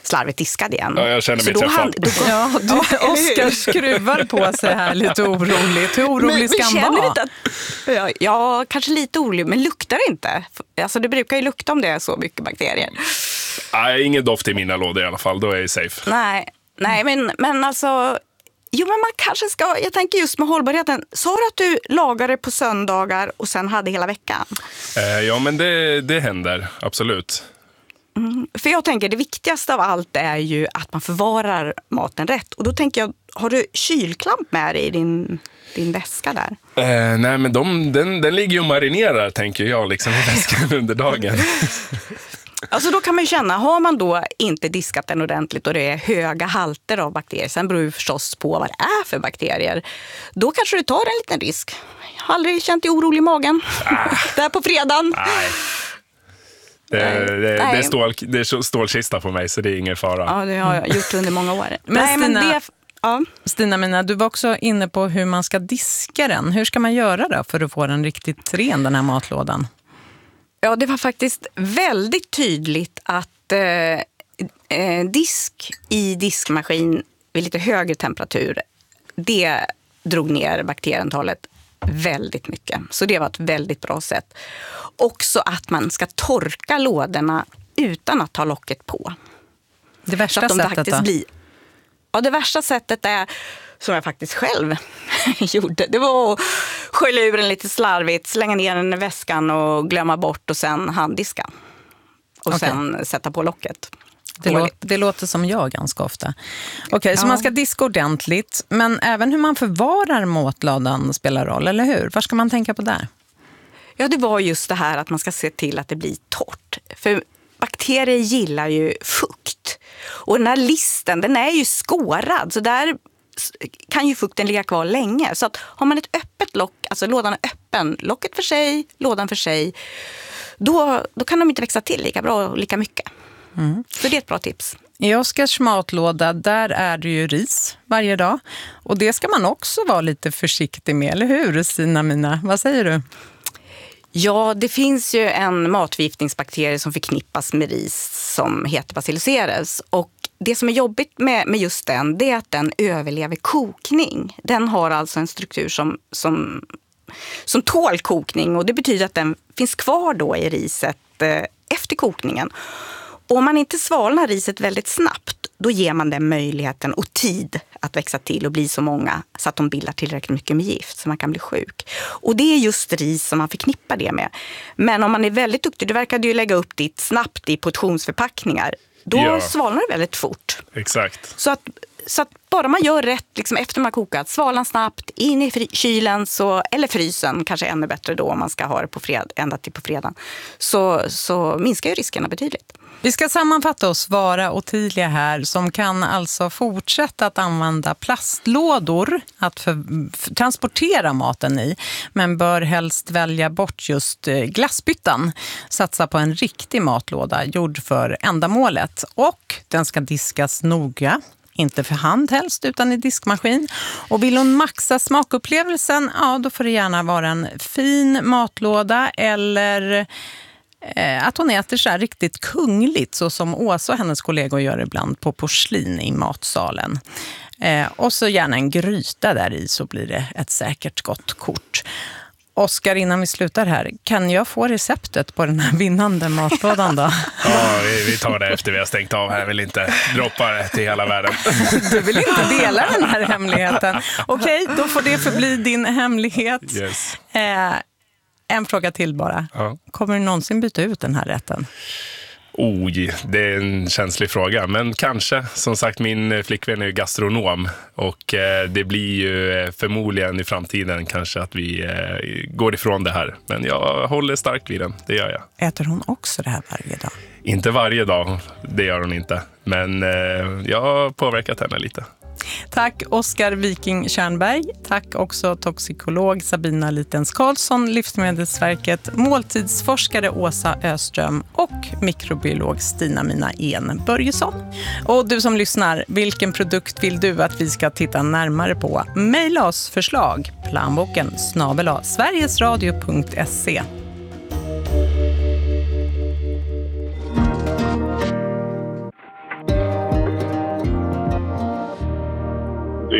slarvigt diskad igen.
Ja, jag känner mig
så då
träffad.
Han, då,
Ja, du, Oskar skruvar på sig här lite oroligt. Hur orolig
men,
ska
men
han vara?
Inte att, ja, ja, kanske lite orolig, men luktar inte. Alltså det brukar ju lukta om det är så mycket bakterier.
Nej, ingen doft i mina lådor i alla fall, då är jag safe.
Nej, nej men, men alltså... Jo, men man kanske ska... Jag tänker just med hållbarheten. Sa du att du lagade på söndagar och sen hade hela veckan?
Eh, ja, men det, det händer, absolut.
Mm, för jag tänker det viktigaste av allt är ju att man förvarar maten rätt. Och då tänker jag, har du kylklamp med dig i din, din väska där?
Eh, nej, men de, den, den ligger ju och marinerar, tänker jag, liksom i väskan under dagen.
Alltså då kan man ju känna, har man då inte diskat den ordentligt och det är höga halter av bakterier, sen beror det förstås på vad det är för bakterier, då kanske du tar en liten risk. Jag har aldrig känt dig orolig i magen. Ah. Där på fredagen.
Nej. Det, det, det, är stål, det är stålkista på mig, så det är ingen fara.
Ja, det har jag gjort under många år.
Men
Nej,
Stina,
men det, ja.
Stina Mina, du var också inne på hur man ska diska den. Hur ska man göra då för att få den riktigt ren, den här matlådan?
Ja, det var faktiskt väldigt tydligt att eh, disk i diskmaskin vid lite högre temperatur, det drog ner bakterientalet väldigt mycket. Så det var ett väldigt bra sätt. Också att man ska torka lådorna utan att ta locket på.
Det värsta de sättet då?
Blir, ja, det värsta sättet är, som jag faktiskt själv gjorde, det var att skölja ur den lite slarvigt, slänga ner den i väskan och glömma bort och sen handdiska. Och okay. sen sätta på locket.
Det, lå- det låter som jag ganska ofta. Okej, okay, så
ja.
man ska diska ordentligt, men även hur man förvarar matlådan spelar roll, eller hur? Vad ska man tänka på där?
Ja, det var just det här att man ska se till att det blir torrt. För bakterier gillar ju fukt. Och den här listen, den är ju skårad, så där kan ju fukten ligga kvar länge. Så att har man ett öppet lock, alltså lådan är öppen, locket för sig, lådan för sig, då, då kan de inte växa till lika bra och lika mycket. Mm. Så det är ett bra tips.
I Oskars matlåda, där är det ju ris varje dag. Och det ska man också vara lite försiktig med, eller hur, Stina Mina? Vad säger du?
Ja, det finns ju en matförgiftningsbakterie som förknippas med ris som heter Bacillus cereus. Och det som är jobbigt med, med just den, det är att den överlever kokning. Den har alltså en struktur som, som, som tål kokning, och det betyder att den finns kvar då i riset eh, efter kokningen. Och om man inte svalnar riset väldigt snabbt, då ger man den möjligheten och tid att växa till och bli så många så att de bildar tillräckligt mycket med gift så man kan bli sjuk. Och det är just ris som man förknippar det med. Men om man är väldigt duktig, du verkade ju lägga upp ditt snabbt i portionsförpackningar, då ja. svalnar det väldigt fort.
Exakt.
Så att, så att bara man gör rätt liksom efter man har kokat, svalnar snabbt, in i fri- kylen så, eller frysen, kanske ännu bättre då om man ska ha det på fred, ända till på fredagen, så, så minskar ju riskerna betydligt.
Vi ska sammanfatta och svara Ottilia här, som kan alltså fortsätta att använda plastlådor att för, för, transportera maten i, men bör helst välja bort just glassbyttan. Satsa på en riktig matlåda gjord för ändamålet, och den ska diskas noga. Inte för hand helst, utan i diskmaskin. Och vill hon maxa smakupplevelsen, ja, då får det gärna vara en fin matlåda, eller eh, att hon äter så här riktigt kungligt, så som Åsa och hennes kollegor gör ibland på porslin i matsalen. Eh, och så gärna en gryta där i, så blir det ett säkert gott kort. Oskar, innan vi slutar här, kan jag få receptet på den här vinnande matlådan då?
Ja, vi, vi tar det efter vi har stängt av här. Jag vill inte droppa det till hela världen.
Du vill inte dela den här hemligheten. Okej, då får det förbli din hemlighet.
Yes.
Eh, en fråga till bara.
Ja.
Kommer du någonsin byta ut den här rätten?
Oj, det är en känslig fråga, men kanske. Som sagt, min flickvän är ju gastronom, och eh, det blir ju förmodligen i framtiden kanske att vi eh, går ifrån det här. Men jag håller starkt vid den, det gör jag.
Äter hon också det här varje dag?
Inte varje dag, det gör hon inte. Men eh, jag har påverkat henne lite.
Tack Oskar Viking Tjärnberg. Tack också toxikolog Sabina Litens Karlsson, Livsmedelsverket, måltidsforskare Åsa Öström och mikrobiolog Stina Mina En Börjesson. Och du som lyssnar, vilken produkt vill du att vi ska titta närmare på? Maila oss förslag, planboken snabel-a sverigesradio punkt se.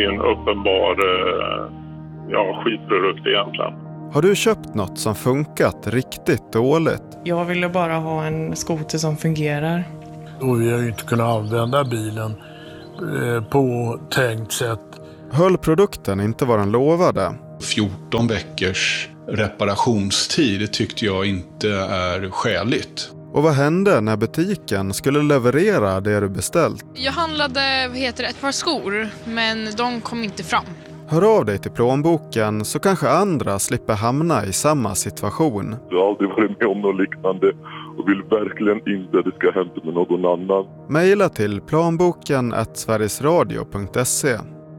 är en uppenbar eh, ja, skitprodukt egentligen.
Har du köpt något som funkat riktigt dåligt?
Jag ville bara ha en skoter som fungerar.
Och vi har ju inte kunnat använda bilen eh, på tänkt sätt.
Höll produkten inte vad den lovade?
fjorton veckors reparationstid tyckte jag inte är skäligt.
Och vad hände när butiken skulle leverera det du beställt?
Jag handlade vad heter det, ett par skor, men de kom inte fram.
Hör av dig till Plånboken så kanske andra slipper hamna i samma situation.
Jag har aldrig varit med om något liknande och vill verkligen inte att det ska hända med någon annan.
Maila till planboken at sverigesradio punkt se.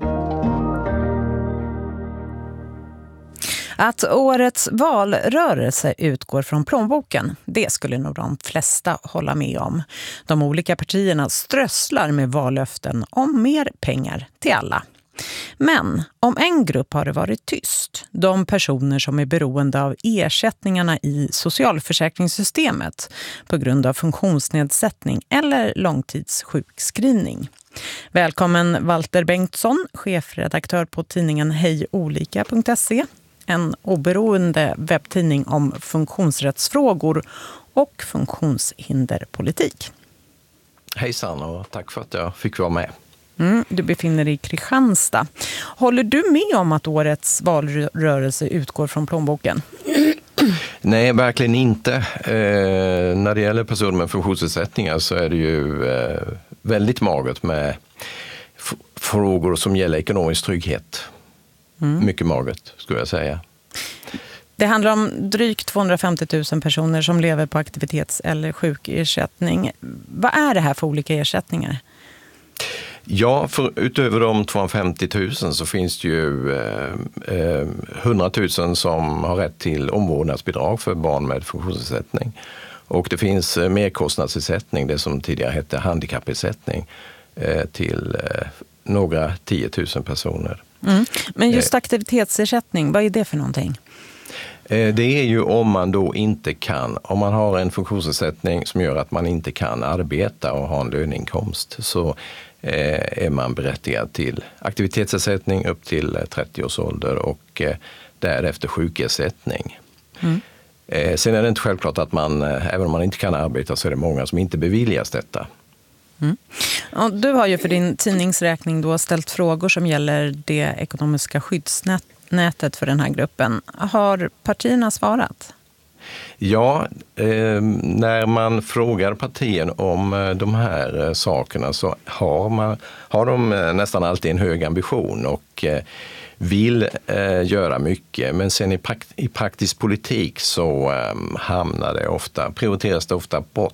Att årets valrörelse utgår från plånboken, det skulle nog de flesta hålla med om. De olika partierna strösslar med vallöften om mer pengar till alla. Men om en grupp har det varit tyst, de personer som är beroende av ersättningarna i socialförsäkringssystemet på grund av funktionsnedsättning eller långtidssjukskrivning. Välkommen Walter Bengtsson, chefredaktör på tidningen hej olika punkt se. En oberoende webbtidning om funktionsrättsfrågor och funktionshinderpolitik.
Hejsan och tack för att jag fick vara med.
Mm, du befinner dig i Kristianstad. Håller du med om att årets valrörelse utgår från plånboken?
Nej, verkligen inte. Eh, när det gäller personer med funktionsnedsättningar så är det ju eh, väldigt magert med f- frågor som gäller ekonomisk trygghet. Mm. Mycket magert, skulle jag säga.
Det handlar om drygt tvåhundrafemtio tusen personer som lever på aktivitets- eller sjukersättning. Vad är det här för olika ersättningar?
Ja, för utöver de tvåhundrafemtio tusen så finns det ju eh, eh, hundra tusen som har rätt till omvårdnadsbidrag för barn med funktionsnedsättning. Och det finns eh, merkostnadsersättning, det som tidigare hette handikappersättning, eh, till eh, några tiotusen personer.
Mm. Men just aktivitetsersättning, vad är det för någonting?
Det är ju om man då inte kan, om man har en funktionsnedsättning som gör att man inte kan arbeta och ha en löneinkomst, så är man berättigad till aktivitetsersättning upp till trettio års ålder och därefter sjukersättning. Mm. Sen är det inte självklart att man, även om man inte kan arbeta, så är det många som inte beviljas detta.
Mm. Och du har ju för din tidningsräkning då ställt frågor som gäller det ekonomiska skyddsnätet för den här gruppen. Har partierna svarat?
Ja, eh, när man frågar partierna om eh, de här eh, sakerna så har, man, har de eh, nästan alltid en hög ambition och eh, vill eh, göra mycket. Men sen i, prakt- i praktisk politik så eh, hamnar det ofta, prioriteras det ofta bort.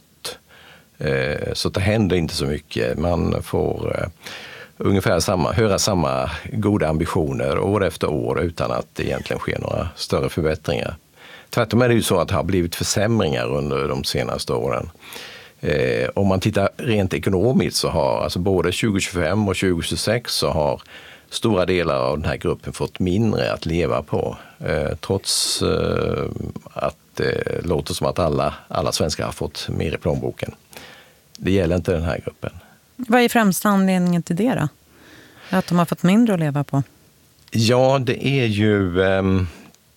Så det händer inte så mycket. Man får uh, ungefär samma, höra samma goda ambitioner år efter år utan att det egentligen sker några större förbättringar. Tvärtom är det ju så att det har blivit försämringar under de senaste åren. Eh, om man tittar rent ekonomiskt så har alltså både tjugo tjugofem och tjugo tjugosex så har stora delar av den här gruppen fått mindre att leva på. Eh, trots eh, att det låter som att alla, alla svenskar har fått mer i plånboken. Det gäller inte den här gruppen.
Vad är främsta anledningen till det då? Att de har fått mindre att leva på?
Ja, det är ju ähm,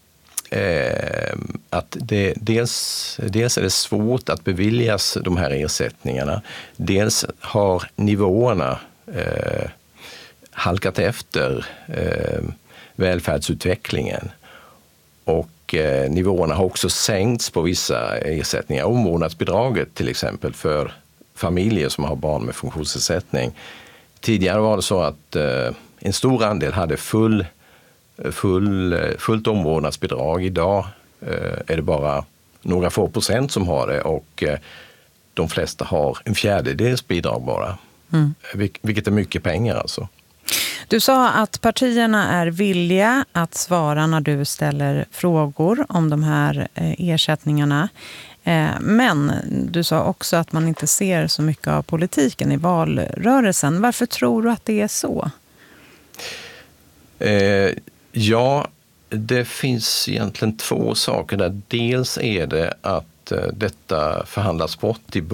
äh, att det, dels, dels är det svårt att beviljas de här ersättningarna. Dels har nivåerna äh, halkat efter äh, välfärdsutvecklingen. Och eh, nivåerna har också sänkts på vissa ersättningar. Omvårdnadsbidraget till exempel för familjer som har barn med funktionsnedsättning. Tidigare var det så att eh, en stor andel hade full, full, fullt omvårdnadsbidrag. Idag eh, är det bara några få procent som har det och eh, de flesta har en fjärdedels bidrag bara. Mm. Vil- vilket är mycket pengar alltså.
Du sa att partierna är villiga att svara när du ställer frågor om de här ersättningarna. Men du sa också att man inte ser så mycket av politiken i valrörelsen. Varför tror du att det är så?
Eh, ja, det finns egentligen två saker där. Dels är det att detta förhandlas bort i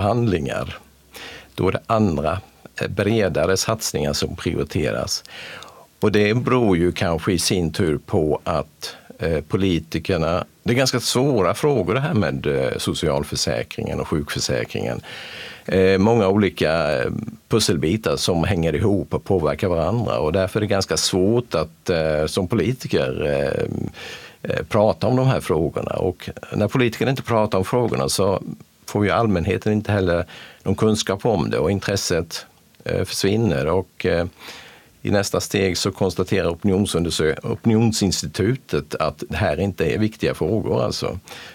budgetförhandlingar. Då är det andra bredare satsningar som prioriteras. Och det beror ju kanske i sin tur på att eh, politikerna, det är ganska svåra frågor det här med eh, socialförsäkringen och sjukförsäkringen. Eh, många olika pusselbitar som hänger ihop och påverkar varandra, och därför är det ganska svårt att eh, som politiker eh, eh, prata om de här frågorna. Och när politikerna inte pratar om frågorna så får ju allmänheten inte heller någon kunskap om det, och intresset eh, försvinner. Och eh, i nästa steg så konstaterar opinionsundersö- opinionsinstitutet att det här inte är viktiga frågor. Alltså.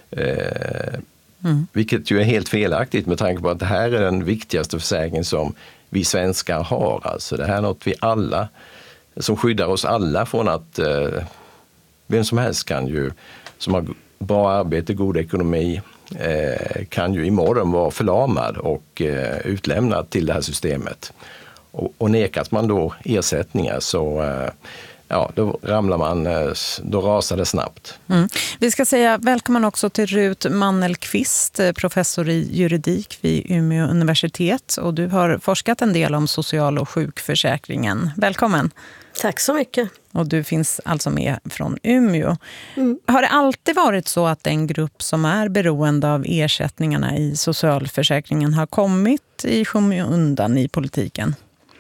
Eh, mm. Vilket ju är helt felaktigt med tanke på att det här är den viktigaste försäkringen som vi svenskar har. Alltså. Det här är något vi alla, som skyddar oss alla från att eh, vem som helst kan ju, som har bra arbete, god ekonomi, eh, kan ju imorgon vara förlamad och eh, utlämnad till det här systemet. Och, och nekas man då ersättningar så eh, ja, då ramlar man, eh, då rasar det snabbt.
Mm. Vi ska säga välkommen också till Rut Mannelqvist, professor i juridik vid Umeå universitet. Och du har forskat en del om social- och sjukförsäkringen. Välkommen.
Tack så mycket.
Och du finns alltså med från Umeå. Mm. Har det alltid varit så att en grupp som är beroende av ersättningarna i socialförsäkringen har kommit i skymundan i politiken?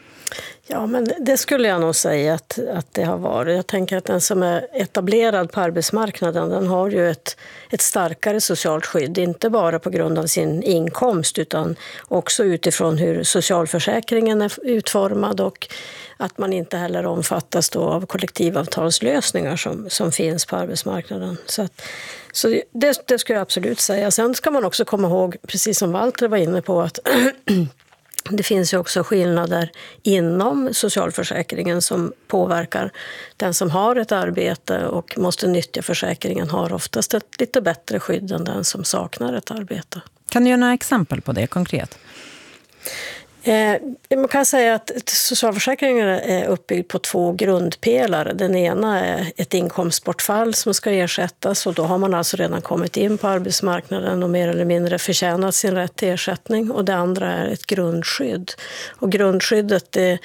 Ja, men det skulle jag nog säga att, att det har varit. Jag tänker att den som är etablerad på arbetsmarknaden, den har ju ett, ett starkare socialt skydd. Inte bara på grund av sin inkomst utan också utifrån hur socialförsäkringen är utformad, och att man inte heller omfattas då av kollektivavtalslösningar som, som finns på arbetsmarknaden. Så, att, så det, det skulle jag absolut säga. Sen ska man också komma ihåg, precis som Walter var inne på, att det finns ju också skillnader inom socialförsäkringen som påverkar. Den som har ett arbete och måste nyttja försäkringen har oftast ett lite bättre skydd än den som saknar ett arbete.
Kan du ge några exempel på det konkret?
Eh, man kan säga att socialförsäkringen är uppbyggd på två grundpelare. Den ena är ett inkomstbortfall som ska ersättas, och då har man alltså redan kommit in på arbetsmarknaden och mer eller mindre förtjänat sin rätt till ersättning. Och det andra är ett grundskydd. Och grundskyddet det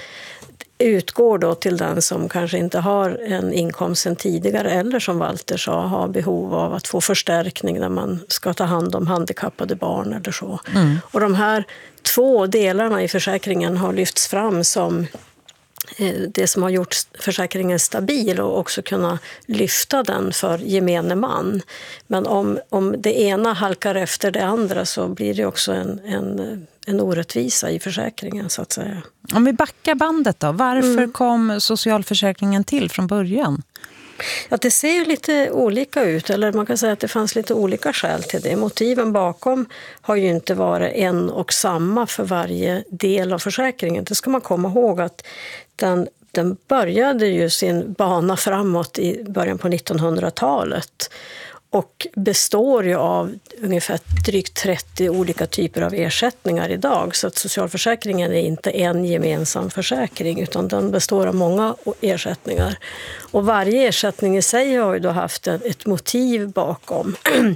utgår då till den som kanske inte har en inkomst sedan tidigare, eller som Walter sa, har behov av att få förstärkning när man ska ta hand om handikappade barn eller så. Mm. Och de här två delarna i försäkringen har lyfts fram som det som har gjort försäkringen stabil och också kunna lyfta den för gemene man. Men om, om det ena halkar efter det andra så blir det också en, en, en orättvisa i försäkringen, så att säga.
Om vi backar bandet då, varför mm. kom socialförsäkringen till från början?
Ja, det ser ju lite olika ut, eller man kan säga att det fanns lite olika skäl till det. Motiven bakom har ju inte varit en och samma för varje del av försäkringen. Det ska man komma ihåg att den, den började ju sin bana framåt i början på nittonhundratalet och består ju av ungefär drygt trettio olika typer av ersättningar idag. Så att socialförsäkringen är inte en gemensam försäkring utan den består av många ersättningar. Och varje ersättning i sig har ju då haft ett motiv bakom.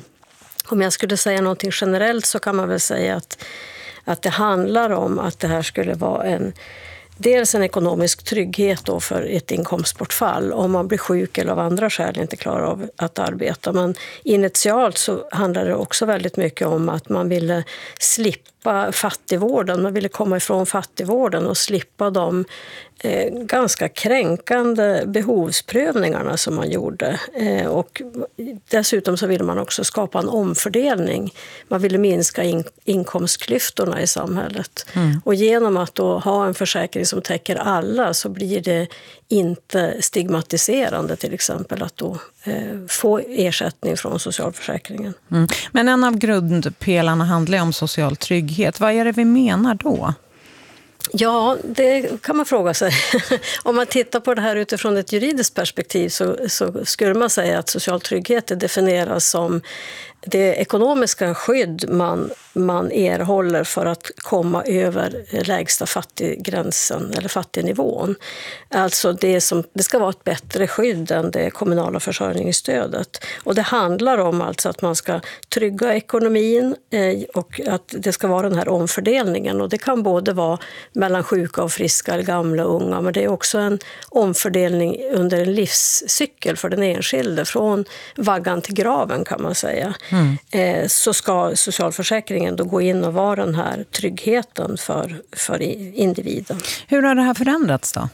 Om jag skulle säga någonting generellt så kan man väl säga att, att det handlar om att det här skulle vara en dels en ekonomisk trygghet då för ett inkomstbortfall om man blir sjuk eller av andra skäl inte klarar av att arbeta. Men initialt så handlar det också väldigt mycket om att man ville slippa fattigvården. Man ville komma ifrån fattigvården och slippa de eh, ganska kränkande behovsprövningarna som man gjorde. Eh, och dessutom så ville man också skapa en omfördelning. Man ville minska in- inkomstklyftorna i samhället. Mm. Och genom att då ha en försäkring som täcker alla så blir det inte stigmatiserande till exempel att då eh, få ersättning från socialförsäkringen.
Mm. Men en av grundpelarna handlar om social trygghet. Vad är det vi menar då?
Ja, det kan man fråga sig. Om man tittar på det här utifrån ett juridiskt perspektiv så, så skulle man säga att social trygghet definieras som det ekonomiska skydd man, man erhåller för att komma över lägsta fattiggränsen eller fattignivån. Alltså det, som, det ska vara ett bättre skydd än det kommunala försörjningsstödet. Och det handlar om alltså att man ska trygga ekonomin eh, och att det ska vara den här omfördelningen. Och det kan både vara mellan sjuka och friska, gamla och unga, men det är också en omfördelning under en livscykel för den enskilde, från vaggan till graven kan man säga. Mm. Eh, så ska socialförsäkringen då gå in och vara den här tryggheten för, för individen.
Hur har det här förändrats då?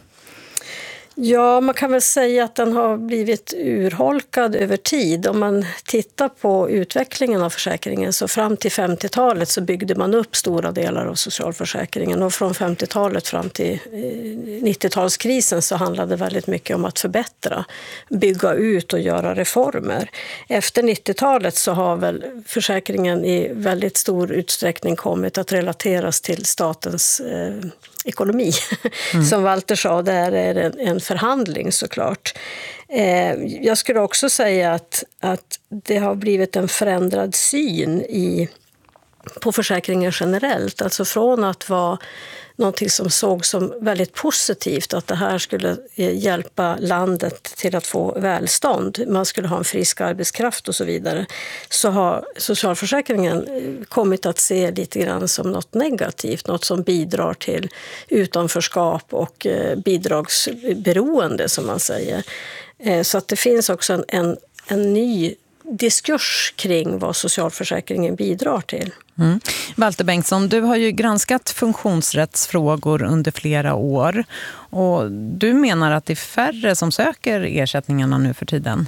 Ja, man kan väl säga att den har blivit urholkad över tid. Om man tittar på utvecklingen av försäkringen, så fram till femtiotalet så byggde man upp stora delar av socialförsäkringen, och från femtiotalet fram till nittiotalskrisen så handlade det väldigt mycket om att förbättra, bygga ut och göra reformer. Efter nittiotalet så har väl försäkringen i väldigt stor utsträckning kommit att relateras till statens eh, ekonomi. Mm. Som Walter sa, det här är en, en förhandling såklart. Eh, jag skulle också säga att, att det har blivit en förändrad syn i, på försäkringen generellt. Alltså från att vara någonting som såg som väldigt positivt, att det här skulle hjälpa landet till att få välstånd, man skulle ha en frisk arbetskraft och så vidare, så har socialförsäkringen kommit att se lite grann som något negativt, något som bidrar till utanförskap och bidragsberoende som man säger. Så att det finns också en, en, en ny diskurs kring vad socialförsäkringen bidrar till.
Mm. Walter Bengtsson, du har ju granskat funktionsrättsfrågor under flera år, och du menar att det är färre som söker ersättningarna nu för tiden?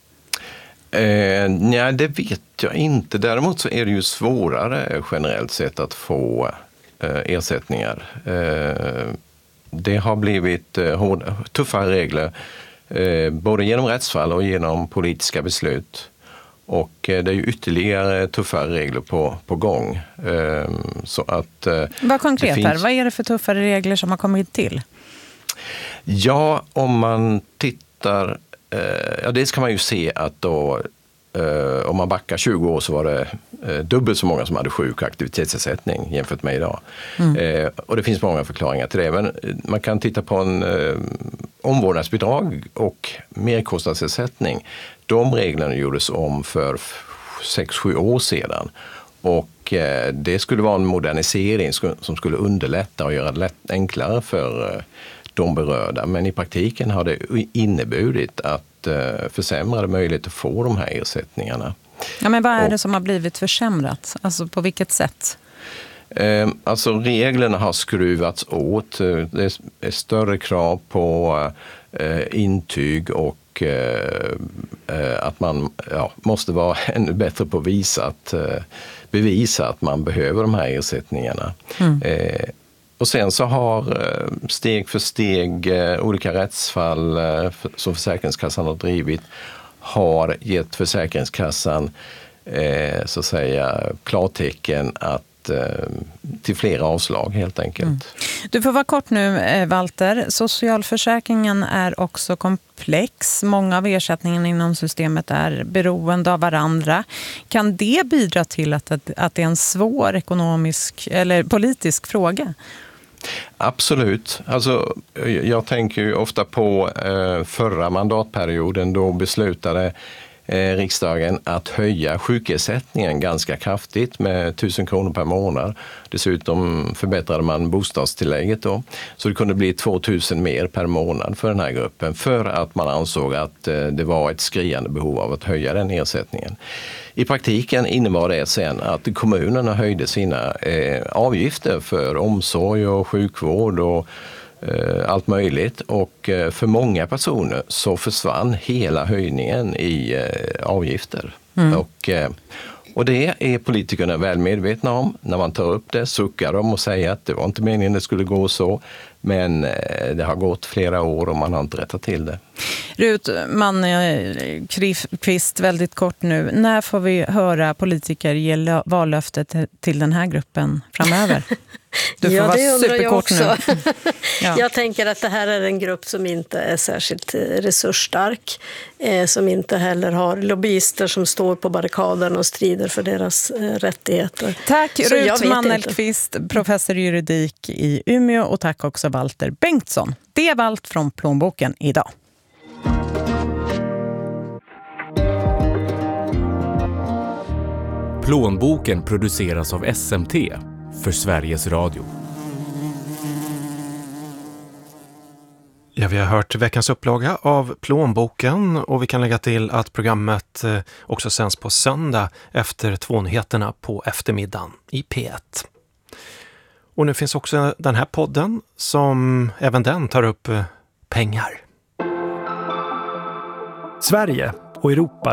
Eh, nej, det vet jag inte. Däremot så är det ju svårare generellt sett att få eh, ersättningar. Eh, det har blivit eh, hård, tuffare regler eh, både genom rättsfall och genom politiska beslut. Och det är ju ytterligare tuffare regler på, på gång. Så att,
vad konkret
finns...
här? Vad är det för tuffare regler som har kommit till?
Ja, om man tittar... Ja, dels kan man ju se att då, om man backar tjugo år så var det dubbelt så många som hade sjuk- och aktivitetsersättning jämfört med idag. Mm. Och det finns många förklaringar till det. Men man kan titta på en omvårdnadsbidrag och merkostnadsersättning. De reglerna gjordes om för sex sju år sedan, och det skulle vara en modernisering som skulle underlätta och göra det lätt, enklare för de berörda. Men i praktiken har det inneburit att försämrade möjligheter att få de här ersättningarna.
Ja, men vad är
och,
det som har blivit försämrat? Alltså på vilket sätt?
Eh, alltså reglerna har skruvats åt. Det är större krav på eh, intyg och att man ja, måste vara ännu bättre på att visa att, bevisa att man behöver de här ersättningarna. Mm. Eh, och sen så har steg för steg olika rättsfall som Försäkringskassan har drivit har gett Försäkringskassan eh, så att säga klartecken att till flera avslag helt enkelt. Mm.
Du får vara kort nu, Walter. Socialförsäkringen är också komplex. Många av ersättningarna inom systemet är beroende av varandra. Kan det bidra till att, att det är en svår ekonomisk eller politisk fråga?
Absolut. Alltså, jag tänker ju ofta på eh, förra mandatperioden, då beslutade Eh, riksdagen att höja sjukersättningen ganska kraftigt med tusen kronor per månad. Dessutom förbättrade man bostadstillägget då. Så det kunde bli tvåtusen mer per månad för den här gruppen, för att man ansåg att eh, det var ett skriande behov av att höja den ersättningen. I praktiken innebar det sen att kommunerna höjde sina eh, avgifter för omsorg och sjukvård och allt möjligt, och för många personer så försvann hela höjningen i avgifter. Mm. Och, och det är politikerna väl medvetna om. När man tar upp det suckar de och säger att det var inte meningen det skulle gå så. Men det har gått flera år och man har inte rättat till det.
Rut Malmqvist, väldigt kort nu. När får vi höra politiker ge vallöftet till den här gruppen framöver? Du får
ja,
vara
det undrar
superkort
jag också.
nu. Ja.
Jag tänker att det här är en grupp som inte är särskilt resursstark, eh, som inte heller har lobbyister som står på barrikaden och strider för deras eh, rättigheter.
Tack
Så jag
Rut
vet
Malmqvist, professor i juridik i Umeå, och tack också Walter Bengtsson. Det var allt från Plånboken idag.
Plånboken produceras av S M T för Sveriges Radio.
Ja, vi har hört veckans upplaga av Plånboken, och vi kan lägga till att programmet också sänds på söndag efter tvånyheterna på eftermiddagen i P ett. Och nu finns också den här podden som även den tar upp pengar.
Sverige och Europa